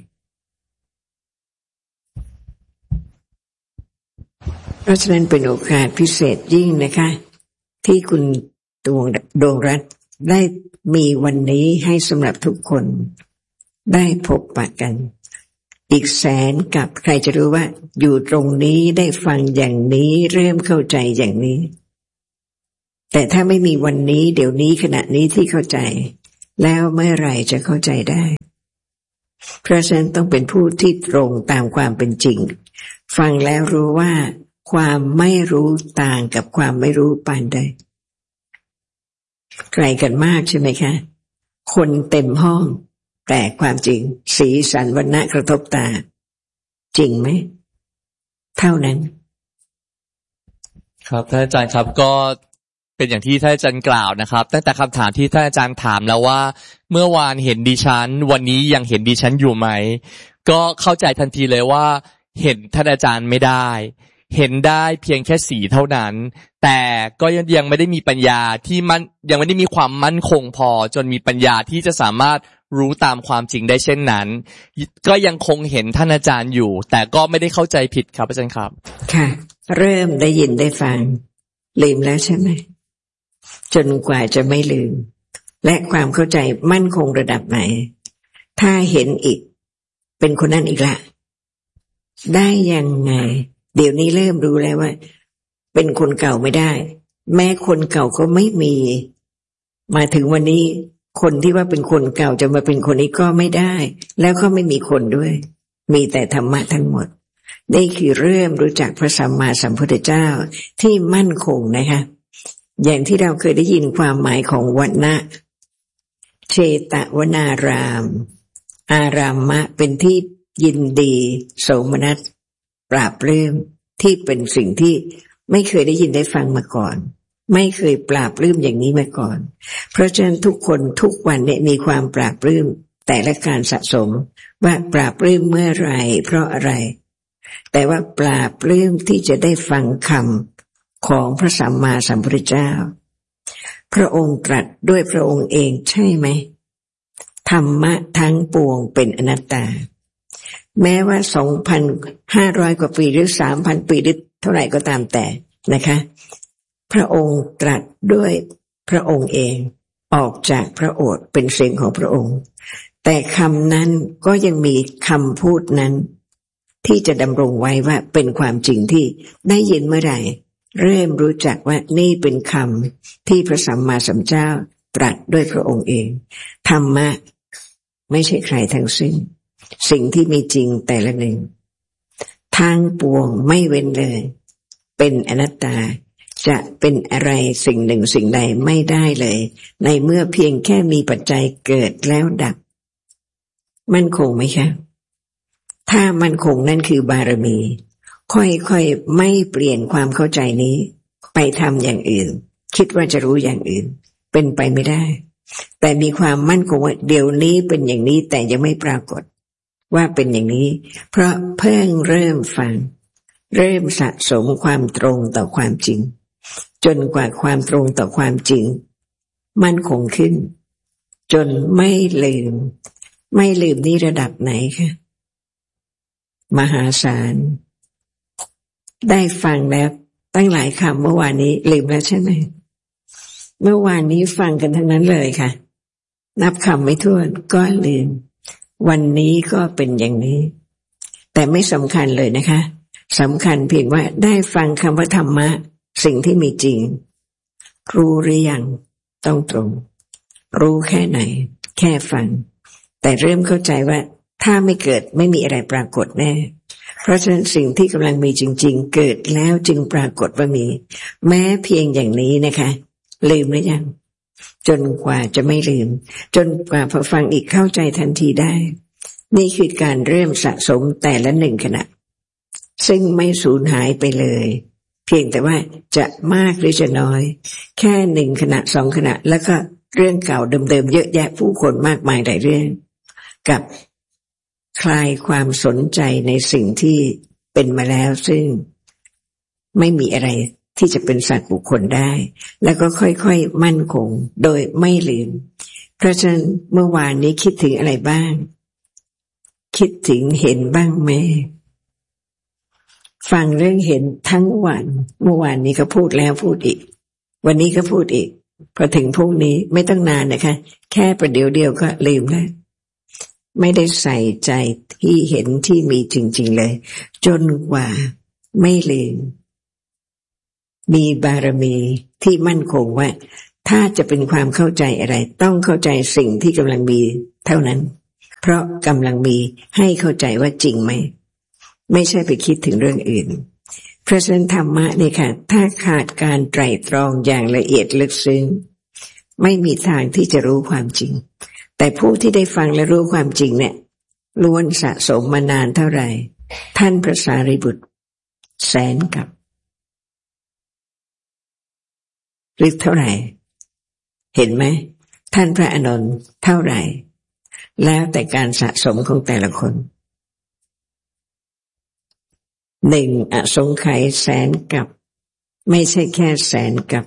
Speaker 1: เพราะฉะนั้นเป็นโอกาสพิเศษยิ่งนะคะที่คุณดวงดวงรัตน์ได้มีวันนี้ให้สำหรับทุกคนได้พบปะกันอีกแสนกับใครจะรู้ว่าอยู่ตรงนี้ได้ฟังอย่างนี้เริ่มเข้าใจอย่างนี้แต่ถ้าไม่มีวันนี้เดี๋ยวนี้ขณะนี้ที่เข้าใจแล้วเมื่อไหร่จะเข้าใจได้เพราะฉะนั้นต้องเป็นผู้ที่ตรงตามความเป็นจริงฟังแล้วรู้ว่าความไม่รู้ต่างกับความไม่รู้ปานใดไกลกันมากใช่ไหมคะคนเต็มห้องแต่ความจริงสีสันวรรณะกระทบตาจริงไหมเท่านั้น
Speaker 2: ครับท่านอาจารย์ครับก็เป็นอย่างที่ท่านอาจารย์กล่าวนะครับตั้งแต่คำถามที่ท่านอาจารย์ถามแล้วว่าเมื่อวานเห็นดิฉันวันนี้ยังเห็นดิฉันอยู่ไหมก็เข้าใจทันทีเลยว่าเห็นท่านอาจารย์ไม่ได้เห็นได้เพียงแค่สีเท่านั้นแต่ก็ยังไม่ได้มีปัญญาที่มันยังไม่ได้มีความมั่นคงพอจนมีปัญญาที่จะสามารถรู้ตามความจริงได้เช่นนั้นก็ยังคงเห็นท่านอาจารย์อยู่แต่ก็ไม่ได้เข้าใจผิดครับอาจารย์ครับ
Speaker 1: ค่ะเริ่มได้ยินได้ฟังลืมแล้วใช่ไหมจนกว่าจะไม่ลืมและความเข้าใจมั่นคงระดับไหนถ้าเห็นอีกเป็นคนนั้นอีกละได้ยังไงเดี๋ยวนี้เริ่มรู้แล้วว่าเป็นคนเก่าไม่ได้แม้คนเก่าก็ไม่มีมาถึงวันนี้คนที่ว่าเป็นคนเก่าจะมาเป็นคนนี้ก็ไม่ได้แล้วก็ไม่มีคนด้วยมีแต่ธรรมะทั้งหมดนี่คือเริ่มรู้จักพระสัมมาสัมพุทธเจ้าที่มั่นคงนะคะอย่างที่เราเคยได้ยินความหมายของวรรณะเชตวนารามอารามะเป็นที่ยินดีโสมนัสปราบปลื้มที่เป็นสิ่งที่ไม่เคยได้ยินได้ฟังมาก่อนไม่เคยปราบปลื้มอย่างนี้มาก่อนเพราะฉะนั้นทุกคนทุกวันเนี่ยมีความปราบปลื้มแต่ละการสะสมว่าปราบปลื้มเมื่อไรเพราะอะไรแต่ว่าปราบปลื้มที่จะได้ฟังคำของพระสัมมาสัมพุทธเจ้าพระองค์ตรัสด้วยพระองค์เองใช่ไหมธรรมะทั้งปวงเป็นอนัตตาแม้ว่า สองพันห้าร้อย กว่าปีหรือ สามพัน ปีหรือเท่าไหร่ก็ตามแต่นะคะพระองค์ตรัสด้วยพระองค์เองออกจากพระโอษฐ์เป็นเสียงของพระองค์แต่คำนั้นก็ยังมีคำพูดนั้นที่จะดำรงไว้ว่าเป็นความจริงที่ได้ยินเมื่อไหร่เริ่มรู้จักว่านี่เป็นคำที่พระสัมมาสัมพุทธเจ้าตรัสด้วยพระองค์เองธรรมะไม่ใช่ใครทั้งสิ้นสิ่งที่มีจริงแต่ละหนึ่งทางปวงไม่เว้นเลยเป็นอนัตตาจะเป็นอะไรสิ่งหนึ่งสิ่งใดไม่ได้เลยในเมื่อเพียงแค่มีปัจจัยเกิดแล้วดับมั่นคงไหมคะถ้ามั่นคงนั่นคือบารมีค่อยๆไม่เปลี่ยนความเข้าใจนี้ไปทำอย่างอื่นคิดว่าจะรู้อย่างอื่นเป็นไปไม่ได้แต่มีความมั่นคงว่าเดี๋ยวนี้เป็นอย่างนี้แต่ยังไม่ปรากฏว่าเป็นอย่างนี้เพราะเพิ่งเริ่มฟังเริ่มสะสมความตรงต่อความจริงจนกว่าความตรงต่อความจริงมั่นคงขึ้นจนไม่ลืมไม่ลืมนี่ระดับไหนคะมหาศาลได้ฟังแล้วตั้งหลายคำเมื่อวานนี้ลืมแล้วใช่ไหมเมื่อวานนี้ฟังกันทั้งนั้นเลยค่ะนับคำไม่ถ้วนก็ลืมวันนี้ก็เป็นอย่างนี้แต่ไม่สำคัญเลยนะคะสำคัญเพียงว่าได้ฟังคำว่าธรรมะสิ่งที่มีจริงรู้หรือยังต้องตรงรู้แค่ไหนแค่ฟังแต่เริ่มเข้าใจว่าถ้าไม่เกิดไม่มีอะไรปรากฏแน่เพราะฉะนั้นสิ่งที่กำลังมีจริงๆเกิดแล้วจึงปรากฏว่ามีแม้เพียงอย่างนี้นะคะลืมหรือยังจนกว่าจะไม่ลืมจนกว่าพอฟังอีกเข้าใจทันทีได้นี่คือการเริ่มสะสมแต่ละหนึ่งขณะซึ่งไม่สูญหายไปเลยเพียงแต่ว่าจะมากหรือจะน้อยแค่หนึ่งขณะสองขณะแล้วก็เรื่องเก่าเดิมๆเยอะแยะผู้คนมากมายหลายเรื่องกับคลายความสนใจในสิ่งที่เป็นมาแล้วซึ่งไม่มีอะไรที่จะเป็นสัตว์บุคคลได้แล้วก็ค่อยๆมั่นคงโดยไม่ลืมเพราะฉะนั้นเมื่อวานนี้คิดถึงอะไรบ้างคิดถึงเห็นบ้างไหมฟังเรื่องเห็นทั้งวันเมื่อวานนี้ก็พูดแล้วพูดอีกวันนี้ก็พูดอีกพอถึงพรุ่งนี้ไม่ต้องนานนะคะแค่ประเดี๋ยวเดียวก็ลืมแล้วไม่ได้ใส่ใจที่เห็นที่มีจริงๆเลยจนกว่าไม่ลืมมีบารมีที่มั่นคงว่าถ้าจะเป็นความเข้าใจอะไรต้องเข้าใจสิ่งที่กำลังมีเท่านั้นเพราะกำลังมีให้เข้าใจว่าจริงไหมไม่ใช่ไปคิดถึงเรื่องอื่นเพราะฉะนั้นธรรมะเนี่ยค่ะถ้าขาดการไตร่ตรองอย่างละเอียดลึกซึ้งไม่มีทางที่จะรู้ความจริงแต่ผู้ที่ได้ฟังและรู้ความจริงเนี่ยล้วนสะสมมานานเท่าไหร่ท่านพระสารีบุตรแสนกับลึกเท่าไหร่เห็นไหมท่านพระอานนท์เท่าไหร่แล้วแต่การสะสมของแต่ละคนหนึ่งอสงไขยแสนกับไม่ใช่แค่แสนกับ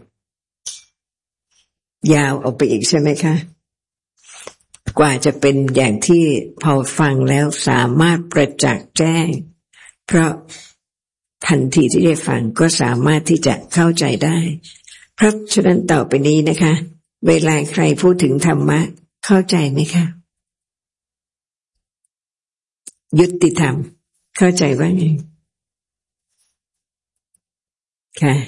Speaker 1: ยาวออกไปอีกใช่ไหมคะกว่าจะเป็นอย่างที่พอฟังแล้วสามารถประจักษ์แจ้งเพราะทันทีที่ได้ฟังก็สามารถที่จะเข้าใจได้เพราะฉะนั้นต่อไปนี้นะคะเวลาใครพูดถึงธรรมะเข้าใจไหมคะยุติธรรมเข้าใจว่าไงค่ะ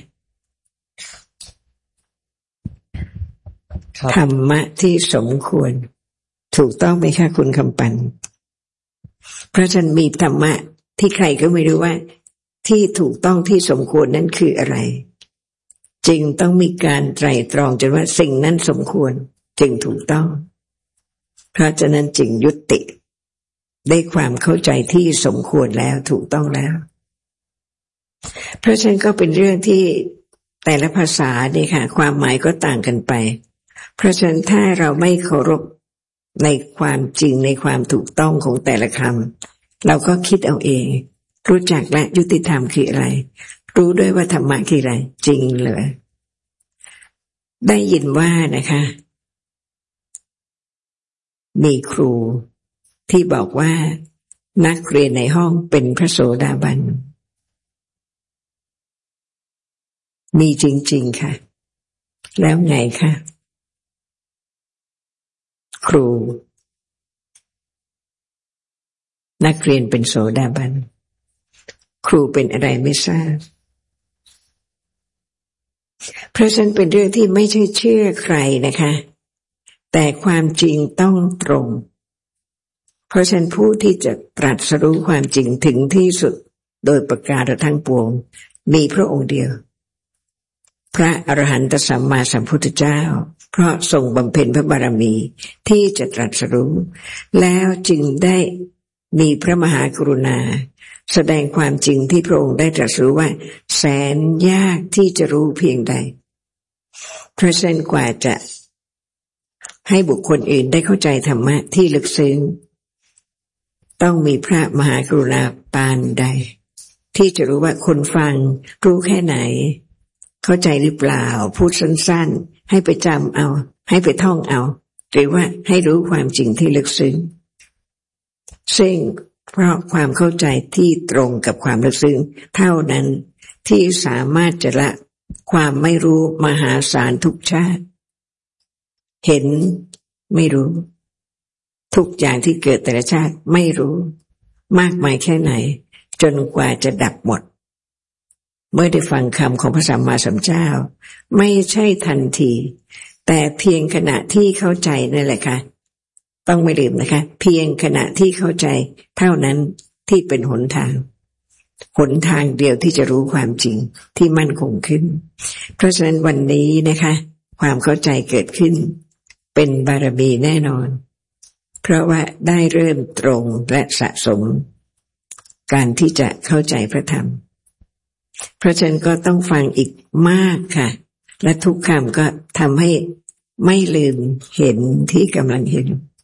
Speaker 1: ธรรมะที่สมควรถูกต้องไหมคะคุณคำปันเพราะฉะนั้นมีธรรมะที่ใครก็ไม่รู้ว่าที่ถูกต้องที่สมควรนั้นคืออะไรจึงต้องมีการไตร่ตรองจนว่าสิ่งนั้นสมควรจึงถูกต้องเพราะฉะนั้นจึงยุติได้ความเข้าใจที่สมควรแล้วถูกต้องแล้วเพราะฉะนั้นก็เป็นเรื่องที่แต่ละภาษาเนี่ยค่ะความหมายก็ต่างกันไปเพราะฉะนั้นถ้าเราไม่เคารพในความจริงในความถูกต้องของแต่ละคำเราก็คิดเอาเองรู้จักและยุติธรรมคืออะไรรู้ด้วยว่าธรรมะคืออะไรจริงเหรอได้ยินว่านะคะมีครูที่บอกว่านักเรียนในห้องเป็นพระโสดาบันมีจริงๆค่ะแล้วไงคะครูนักเรียนเป็นโสดาบันครูเป็นอะไรไม่ทราบเพราะฉะนั้นเป็นเรื่องที่ไม่ใช่เชื่อใครนะคะแต่ความจริงต้องตรงเพราะฉะนั้นผู้ที่จะตรัสรู้ความจริงถึงที่สุดโดยประการทั้งปวงมีพระองค์เดียวพระอรหันตสัมมาสัมพุทธเจ้าเพราะทรงบำเพ็ญพระบารมีที่จะตรัสรู้แล้วจึงได้มีพระมหากรุณาแสดงความจริงที่พระองค์ได้ตรัสรู้ว่าแสนยากที่จะรู้เพียงใดเพราะฉะนั้นกว่าจะให้บุคคลอื่นได้เข้าใจธรรมะที่ลึกซึ้งต้องมีพระมหากรุณาปานใดที่จะรู้ว่าคนฟังรู้แค่ไหนเข้าใจหรือเปล่าพูดสั้นๆให้ไปจำเอาให้ไปท่องเอาหรือว่าให้รู้ความจริงที่ลึกซึ้งซึ่งเพราะความเข้าใจที่ตรงกับความลึกซึ้งเท่านั้นที่สามารถจะละความไม่รู้มหาศาลทุกชาติเห็นไม่รู้ทุกอย่างที่เกิดแต่ละชาติไม่รู้มากมายแค่ไหนจนกว่าจะดับหมดเมื่อได้ฟังคำของพระสัมมาสัมพุทธเจ้าไม่ใช่ทันทีแต่เพียงขณะที่เข้าใจนั่นแหละค่ะต้องไม่ลืมนะคะเพียงขณะที่เข้าใจเท่านั้นที่เป็นหนทางหนทางเดียวที่จะรู้ความจริงที่มั่นคงขึ้นเพราะฉะนั้นวันนี้นะคะความเข้าใจเกิดขึ้นเป็นบารมีแน่นอนเพราะว่าได้เริ่มตรงและสะสมการที่จะเข้าใจพระธรรมเพราะฉะนั้นก็ต้องฟังอีกมากค่ะและทุกคำก็ทำให้ไม่ลืมเห็นที่กำลังเห็น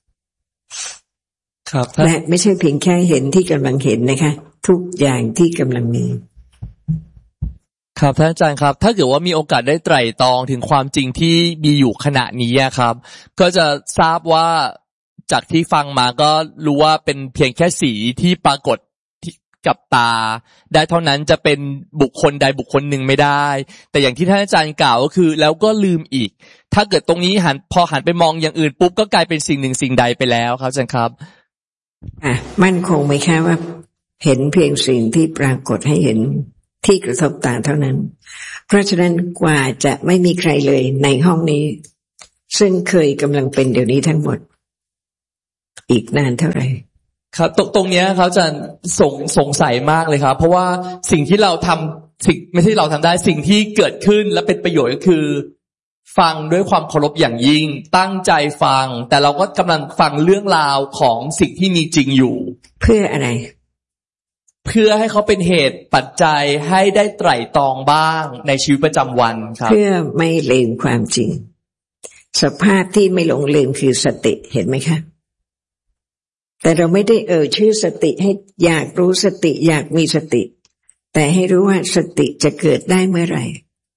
Speaker 1: ครับและไม่ใช่เพียงแค่เห็นที่กำลังเห็นนะคะทุกอย่างที่กำลังมี
Speaker 2: ครับท่านอาจารย์ครับถ้าเกิดว่ามีโอกาสได้ไตร่ตรองถึงความจริงที่มีอยู่ขณะนี้ครับก็จะทราบว่าจากที่ฟังมาก็รู้ว่าเป็นเพียงแค่สีที่ปรากฏกับตาได้เท่านั้นจะเป็นบุคคลใดบุคคลหนึ่งไม่ได้แต่อย่างที่ท่านอาจารย์กล่าวก็คือแล้วก็ลืมอีกถ้าเกิดตรงนี้หันพอหันไปมองอย่างอื่นปุ๊บก็กลายเป็นสิ่งหนึ่งสิ่งใดไปแล้วครับอาจารย์ครับ
Speaker 1: อ่ะมั่นคงไหมคะว่าเห็นเพียงสิ่งที่ปรากฏให้เห็นที่กระทบตาเท่านั้นเพราะฉะนั้นกว่าจะไม่มีใครเลยในห้องนี้ซึ่งเคยกำลังเป็นเดี๋ยวนี้ทั้งหมดอีกนานเท่าไหร่
Speaker 2: ครับตรงตรงเนี้ยเขาจะสงสงสัยมากเลยครับเพราะว่าสิ่งที่เราทำสิ่งไม่ใช่เราทำได้สิ่งที่เกิดขึ้นและเป็นประโยชน์ก็คือฟังด้วยความเคารพอย่างยิ่งตั้งใจฟังแต่เราก็กำลังฟังเรื่องราวของสิ่งที่มีจริงอยู่
Speaker 1: เพื่ออะไร
Speaker 2: เพื่อให้เขาเป็นเหตุปัจจัยให้ได้ไตร่ตรองบ้างในชีวิตประจำวันครับ
Speaker 1: เพื่อไม่ลืมความจริงสภาพที่ไม่หลงลืมคือสติเห็นไหมคะแต่เราไม่ได้เอ่ยชื่อสติให้อยากรู้สติอยากมีสติแต่ให้รู้ว่าสติจะเกิดได้เมื่อไหร่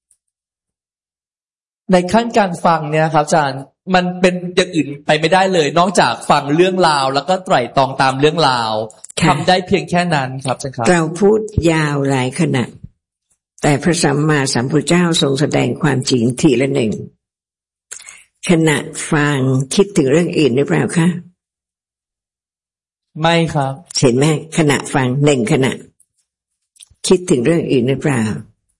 Speaker 2: ในขั้นการฟังเนี่ยครับอาจารย์มันเป็นอย่างอื่นไปไม่ได้เลยนอกจากฟังเรื่องราวแล้วก็ไตร่ตรองตามเรื่องราวทำได้เพียงแค่นั้นครับอาจารย์ครับ
Speaker 1: เราพูดยาวหลายขณะแต่พระสัมมาสัมพุทธเจ้าทรงแสดงความจริงทีละหนึ่งขณะฟังคิดถึงเรื่องอื่นหรือเปล่าคะ
Speaker 2: ไม่ครับ
Speaker 1: เห็นไหมขณะฟังหนึ่งขณะคิดถึงเรื่องอื่นหรือเปล่า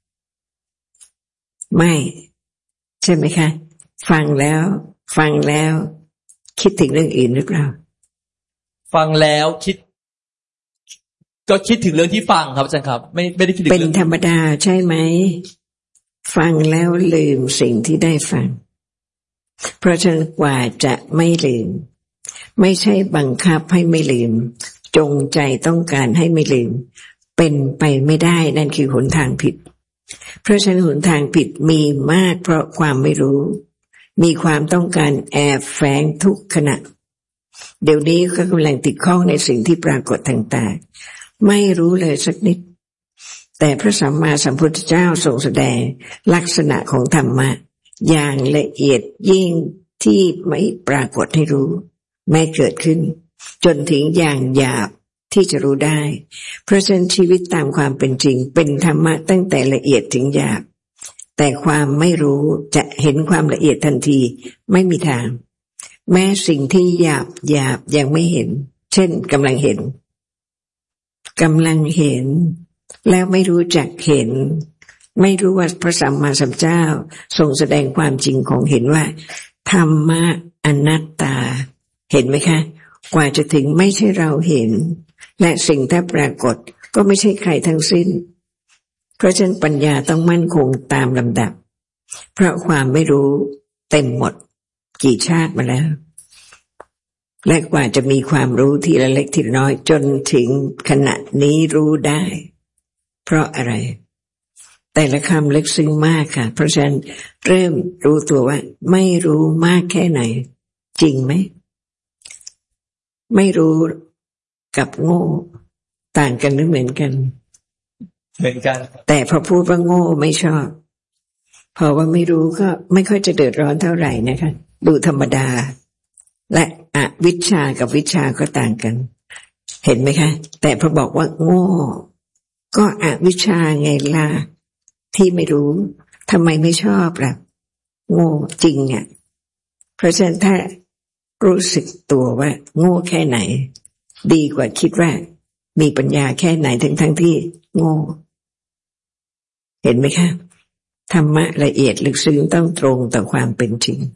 Speaker 1: ไม่ใช่ไหมคะฟังแล้วฟังแล้วคิดถึงเรื่องอื่นหรือเปล่า
Speaker 2: ฟังแล้วคิดก็คิดถึงเรื่องที่ฟังครับอาจารย์ครับไม่ไม่ได้คิดถึง
Speaker 1: เป็นธรรมดาใช่ไหมฟังแล้วลืมสิ่งที่ได้ฟังเพราะฉะนั้นกว่าจะไม่ลืมไม่ใช่บังคับให้ไม่ลืมจงใจต้องการให้ไม่ลืมเป็นไปไม่ได้นั่นคือหนทางผิดเพราะฉะนั้นหนทางผิดมีมากเพราะความไม่รู้มีความต้องการแอบแฝงทุกขณะเดี๋ยวนี้ก็กำลังติดข้องในสิ่งที่ปรากฏต่างๆไม่รู้เลยสักนิดแต่พระสัมมาสัมพุทธเจ้าทรงแสดงลักษณะของธรรมะอย่างละเอียดยิ่งที่ไม่ปรากฏให้รู้ไม่เกิดขึ้นจนถึงอย่างหยาบที่จะรู้ได้เพราะฉะนั้นชีวิตตามความเป็นจริงเป็นธรรมะตั้งแต่ละเอียดถึงหยาบแต่ความไม่รู้จะเห็นความละเอียดทันทีไม่มีทางแม้สิ่งที่หยาบหยาบยังไม่เห็นเช่นกำลังเห็นกำลังเห็นแล้วไม่รู้จักเห็นไม่รู้ว่าพระสัมมาสัมพุทธเจ้าทรงแสดงความจริงของเห็นว่าธรรมะอนัตตาเห็นไหมคะกว่าจะถึงไม่ใช่เราเห็นและสิ่งที่ปรากฏก็ไม่ใช่ใครทั้งสิ้นเพราะฉะนั้นปัญญาต้องมั่นคงตามลำดับเพราะความไม่รู้เต็มหมดกี่ชาติมาแล้วและกว่าจะมีความรู้ทีละเล็กทีละน้อยจนถึงขณะนี้รู้ได้เพราะอะไรแต่ละคำลึกซึ้งมากค่ะเพราะฉะนั้นเริ่มรู้ตัวว่าไม่รู้มากแค่ไหนจริงไหมไม่รู้กับโง่ต่างกันหรือเหมือนกัน
Speaker 2: เหมือนกัน
Speaker 1: แต่พอพูดว่าโง่ไม่ชอบพอว่าไม่รู้ก็ไม่ค่อยจะเดือดร้อนเท่าไหร่นะคะดูธรรมดาและอวิชชากับวิชาก็ต่างกันเห็นไหมคะแต่พอบอกว่าโง่ก็อวิชชาไงล่ะที่ไม่รู้ทำไมไม่ชอบล่ะโง่จริงอ่ะเพราะฉะนั้นถ้ารู้สึกตัวว่าโง่แค่ไหนดีกว่าคิดว่ามีปัญญาแค่ไหนทั้งทั้งที่โง่เห็นไหมคะธรรมะละเอียดลึกซึ้งต้องตรงต่อความเป็นจริง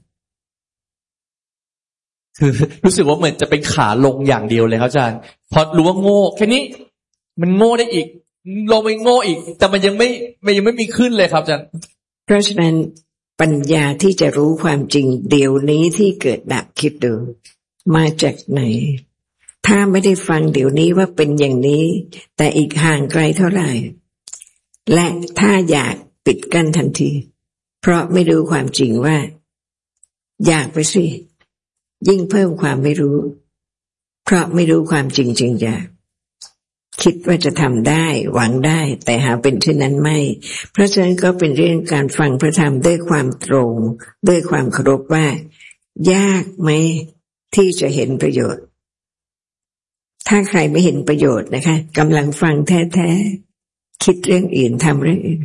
Speaker 2: คือรู้สึกว่าเหมือนจะเป็นขาลงอย่างเดียวเลยครับอาจารย์พอรู้ว่าโง่แค่นี้มันโง่ได้อีกลงไปโง่อีกแต่มันยังไม่มันยังไม่มีขึ้นเลยครับอาจารย์
Speaker 1: เพราะฉะนั้นปัญญาที่จะรู้ความจริงเดี๋ยวนี้ที่เกิดดับคิดดูมาจากไหนถ้าไม่ได้ฟังเดี๋ยวนี้ว่าเป็นอย่างนี้แต่อีกห่างไกลเท่าไหร่และถ้าอยากปิดกั้นทันทีเพราะไม่รู้ความจริงว่าอยากไปสิยิ่งเพิ่มความไม่รู้เพราะไม่รู้ความจริงจริงอยากคิดว่าจะทำได้หวังได้แต่หาเป็นเช่นนั้นไม่เพราะฉะนั้นก็เป็นเรื่องการฟังพระธรรมด้วยความตรงด้วยความเคารพว่ายากไหมที่จะเห็นประโยชน์ถ้าใครไม่เห็นประโยชน์นะคะกำลังฟังแท้ๆคิดเรื่องอื่นทำเรื่องอื่น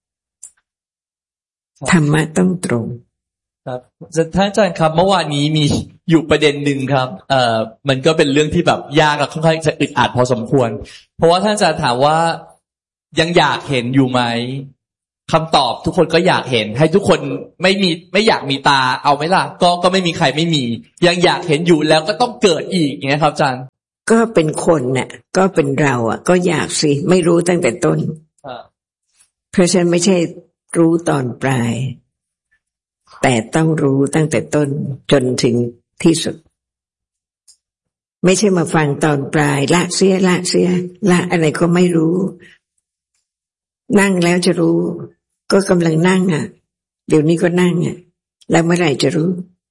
Speaker 1: ธรรมะต้องตรง
Speaker 2: ครับท่านอาจารย์ครับเมื่อวานนี้มีอยู่ประเด็นหนึ่งครับเอ่อมันก็เป็นเรื่องที่แบบยากและค่อนข้างจะอึดอัดพอสมควรเพราะว่าท่านอาจารย์ถามว่ายังอยากเห็นอยู่ไหมคำตอบทุกคนก็อยากเห็นให้ทุกคนไม่มีไม่อยากมีตาเอาไหมล่ะก็ก็ไม่มีใครไม่มียังอยากเห็นอยู่แล้วก็ต้องเกิดอีกอย่างนี้ครับอาจารย์
Speaker 1: ก็เป็นคนน่ะก็เป็นเราอ่ะก็อยากสิไม่รู้ตั้งแต่ต้นเพราะฉะนั้นไม่ใช่รู้ตอนปลายแต่ต้องรู้ตั้งแต่ต้นจนถึงที่สุดไม่ใช่มาฟังตอนปลายละเสียละเสียละอะไรก็ไม่รู้นั่งแล้วจะรู้ก็กำลังนั่งอ่ะเดี๋ยวนี้ก็นั่งอ่ะแล้วเมื่อไหร่จะรู้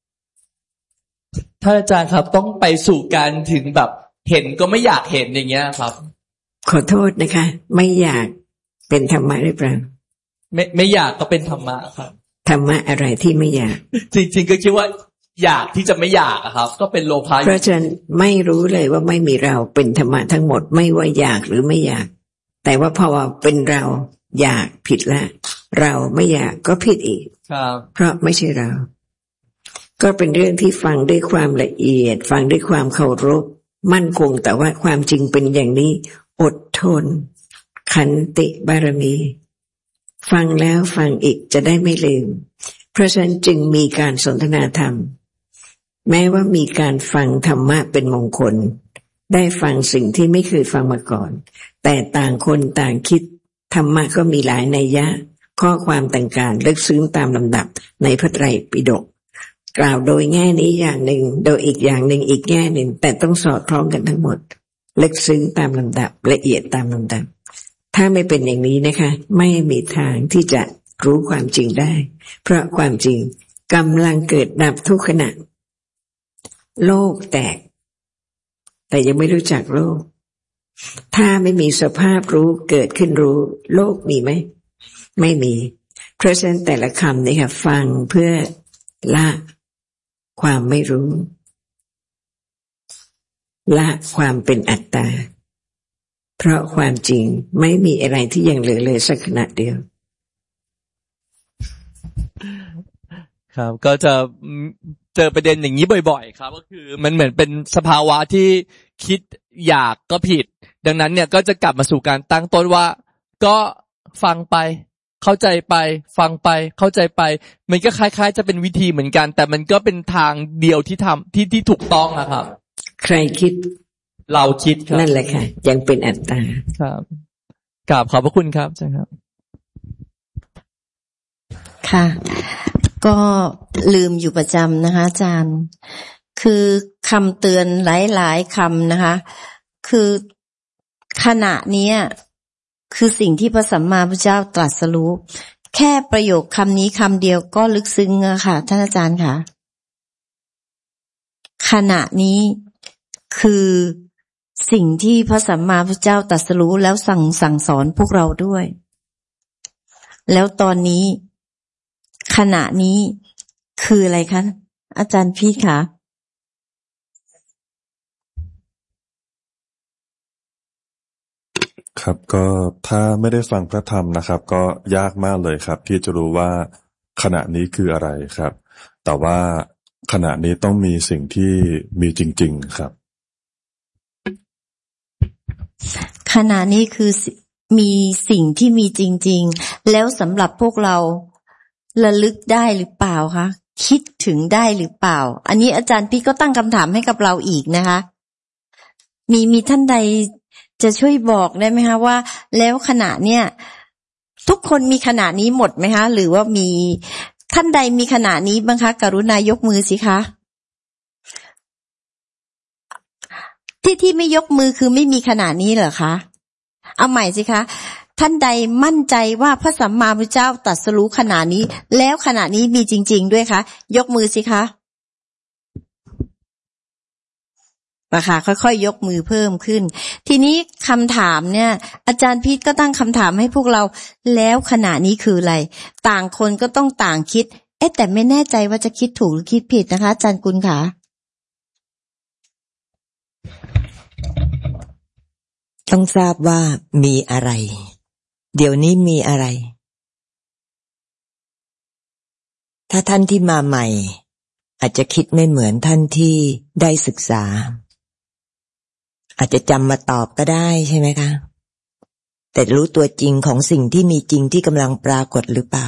Speaker 2: ท่านอาจารย์ครับต้องไปสู่การถึงแบบเห็นก็ไม่อยากเห็นอย่างเงี้ยครับ
Speaker 1: ขอโทษนะคะไม่อยากเป็นธรรมะหรือเปล่า
Speaker 2: ไม่ไม่อยากก็เป็นธรรมะครับ
Speaker 1: ธรรมะอะไรที่ไม่อยาก
Speaker 2: จริงๆก็คิดว่าอยากที่จะไม่อยากครับก็เป็นโลภะ
Speaker 1: เพราะฉะนั้นไม่รู้เลยว่าไม่มีเราเป็นธรรมะทั้งหมดไม่ว่าอยากหรือไม่อยากแต่ว่าพอว่าเป็นเราอยากผิดละเราไม่อยากก็ผิดอีก
Speaker 2: ครับ
Speaker 1: เพราะไม่ใช่เราก็เป็นเรื่องที่ฟังด้วยความละเอียดฟังด้วยความเคารพมั่นคงแต่ว่าความจริงเป็นอย่างนี้อดทนขันติบารมีฟังแล้วฟังอีกจะได้ไม่ลืมเพราะฉะนั้นจึงมีการสนทนาธรรมแม้ว่ามีการฟังธรรมะเป็นมงคลได้ฟังสิ่งที่ไม่เคยฟังมาก่อนแต่ต่างคนต่างคิดธรรมะก็มีหลายนัยยะข้อความต่างๆลึกซึ้งตามลำดับในพระไตรปิฎกกล่าวโดยแง่นี้อย่างหนึ่งโดยอีกอย่างหนึ่งอีกแง่หนึ่งแต่ต้องสอดคล้องกันทั้งหมดลึกซึ้งตามลำดับละเอียดตามลำดับถ้าไม่เป็นอย่างนี้นะคะไม่มีทางที่จะรู้ความจริงได้เพราะความจริงกำลังเกิดดับทุกขณะโลกแตกแต่ยังไม่รู้จักโลกถ้าไม่มีสภาพรู้เกิดขึ้นรู้โลกมีไหมไม่มีเพราะฉะนั้นแต่ละคำนี่ค่ะฟังเพื่อละความไม่รู้ละความเป็นอัตตาเพราะความจริงไม่มีอะไรที่ยังเหลือเลยสักขณะเดียว
Speaker 2: ครับก็จะเจอประเด็นอย่างนี้บ่อยๆครับก็คือมันเหมือนเป็นสภาวะที่คิดอยากก็ผิดดังนั้นเนี่ยก็จะกลับมาสู่การตั้งต้นว่าก็ฟังไปเข้าใจไปฟังไปเข้าใจไปมันก็คล้ายๆจะเป็นวิธีเหมือนกันแต่มันก็เป็นทางเดียวที่ทำที่ที่ถูกต้องนะครับ
Speaker 1: ใครคิด
Speaker 2: เราคิดครับ
Speaker 1: นั่นแหละค่ะยังเป็นอัตตา
Speaker 2: ครับกราบขอบพระคุณครับอาจารย์ครับ
Speaker 4: ค่ะก็ลืมอยู่ประจำนะคะอาจารย์คือคำเตือนหลายๆคำนะคะคือขณะนี้คือสิ่งที่พระสัมมาสัมพุทธเจ้าตรัสรู้แค่ประโยคคำนี้คำเดียวก็ลึกซึ้งอะค่ะท่านอาจารย์ค่ะขณะนี้คือสิ่งที่พระสัมมาสัมพุทธเจ้าตรัสรู้แล้วสั่งสั่งสอนพวกเราด้วยแล้วตอนนี้ขณะนี้คืออะไรคะอาจารย์พี่คะ
Speaker 5: ครับก็ถ้าไม่ได้ฟังพระธรรมนะครับก็ยากมากเลยครับที่จะรู้ว่าขณะนี้คืออะไรครับแต่ว่าขณะนี้ต้องมีสิ่งที่มีจริงๆครับ
Speaker 4: ขณะนี้คือมีสิ่งที่มีจริงๆแล้วสำหรับพวกเราระลึกได้หรือเปล่าคะคิดถึงได้หรือเปล่าอันนี้อาจารย์พี่ก็ตั้งคำถามให้กับเราอีกนะคะมีมีท่านใดจะช่วยบอกได้ไหมคะว่าแล้วขณะเนี้ยทุกคนมีขณะนี้หมดไหมคะหรือว่ามีท่านใดมีขณะนี้บ้างคะกรุณายกมือสิคะที่ที่ไม่ยกมือคือไม่มีขณะนี้เหรอคะเอาใหม่สิคะท่านใดมั่นใจว่าพระสัมมาสัมพุทธเจ้าตรัสรู้ขณะนี้แล้วขณะนี้มีจริงๆด้วยคะยกมือสิคะมาค่ะค่อยๆ ย, ยกมือเพิ่มขึ้นทีนี้คำถามเนี่ยอาจารย์พีทก็ตั้งคำถามให้พวกเราแล้วขณะนี้คืออะไรต่างคนก็ต้องต่างคิดเอ๊ะแต่ไม่แน่ใจว่าจะคิดถูกหรือคิดผิดนะคะอาจารย์กุลค่ะ
Speaker 6: ต้องทราบว่ามีอะไรเดี๋ยวนี้มีอะไรถ้าท่านที่มาใหม่อาจจะคิดไม่เหมือนท่านที่ได้ศึกษาอาจจะจำมาตอบก็ได้ใช่ไหมคะแต่รู้ตัวจริงของสิ่งที่มีจริงที่กำลังปรากฏหรือเปล่า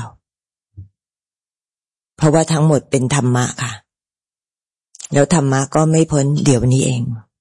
Speaker 6: เพราะว่าทั้งหมดเป็นธรรมะค่ะแล้วธรรมะก็ไม่พ้นเดี๋ยวนี้เอง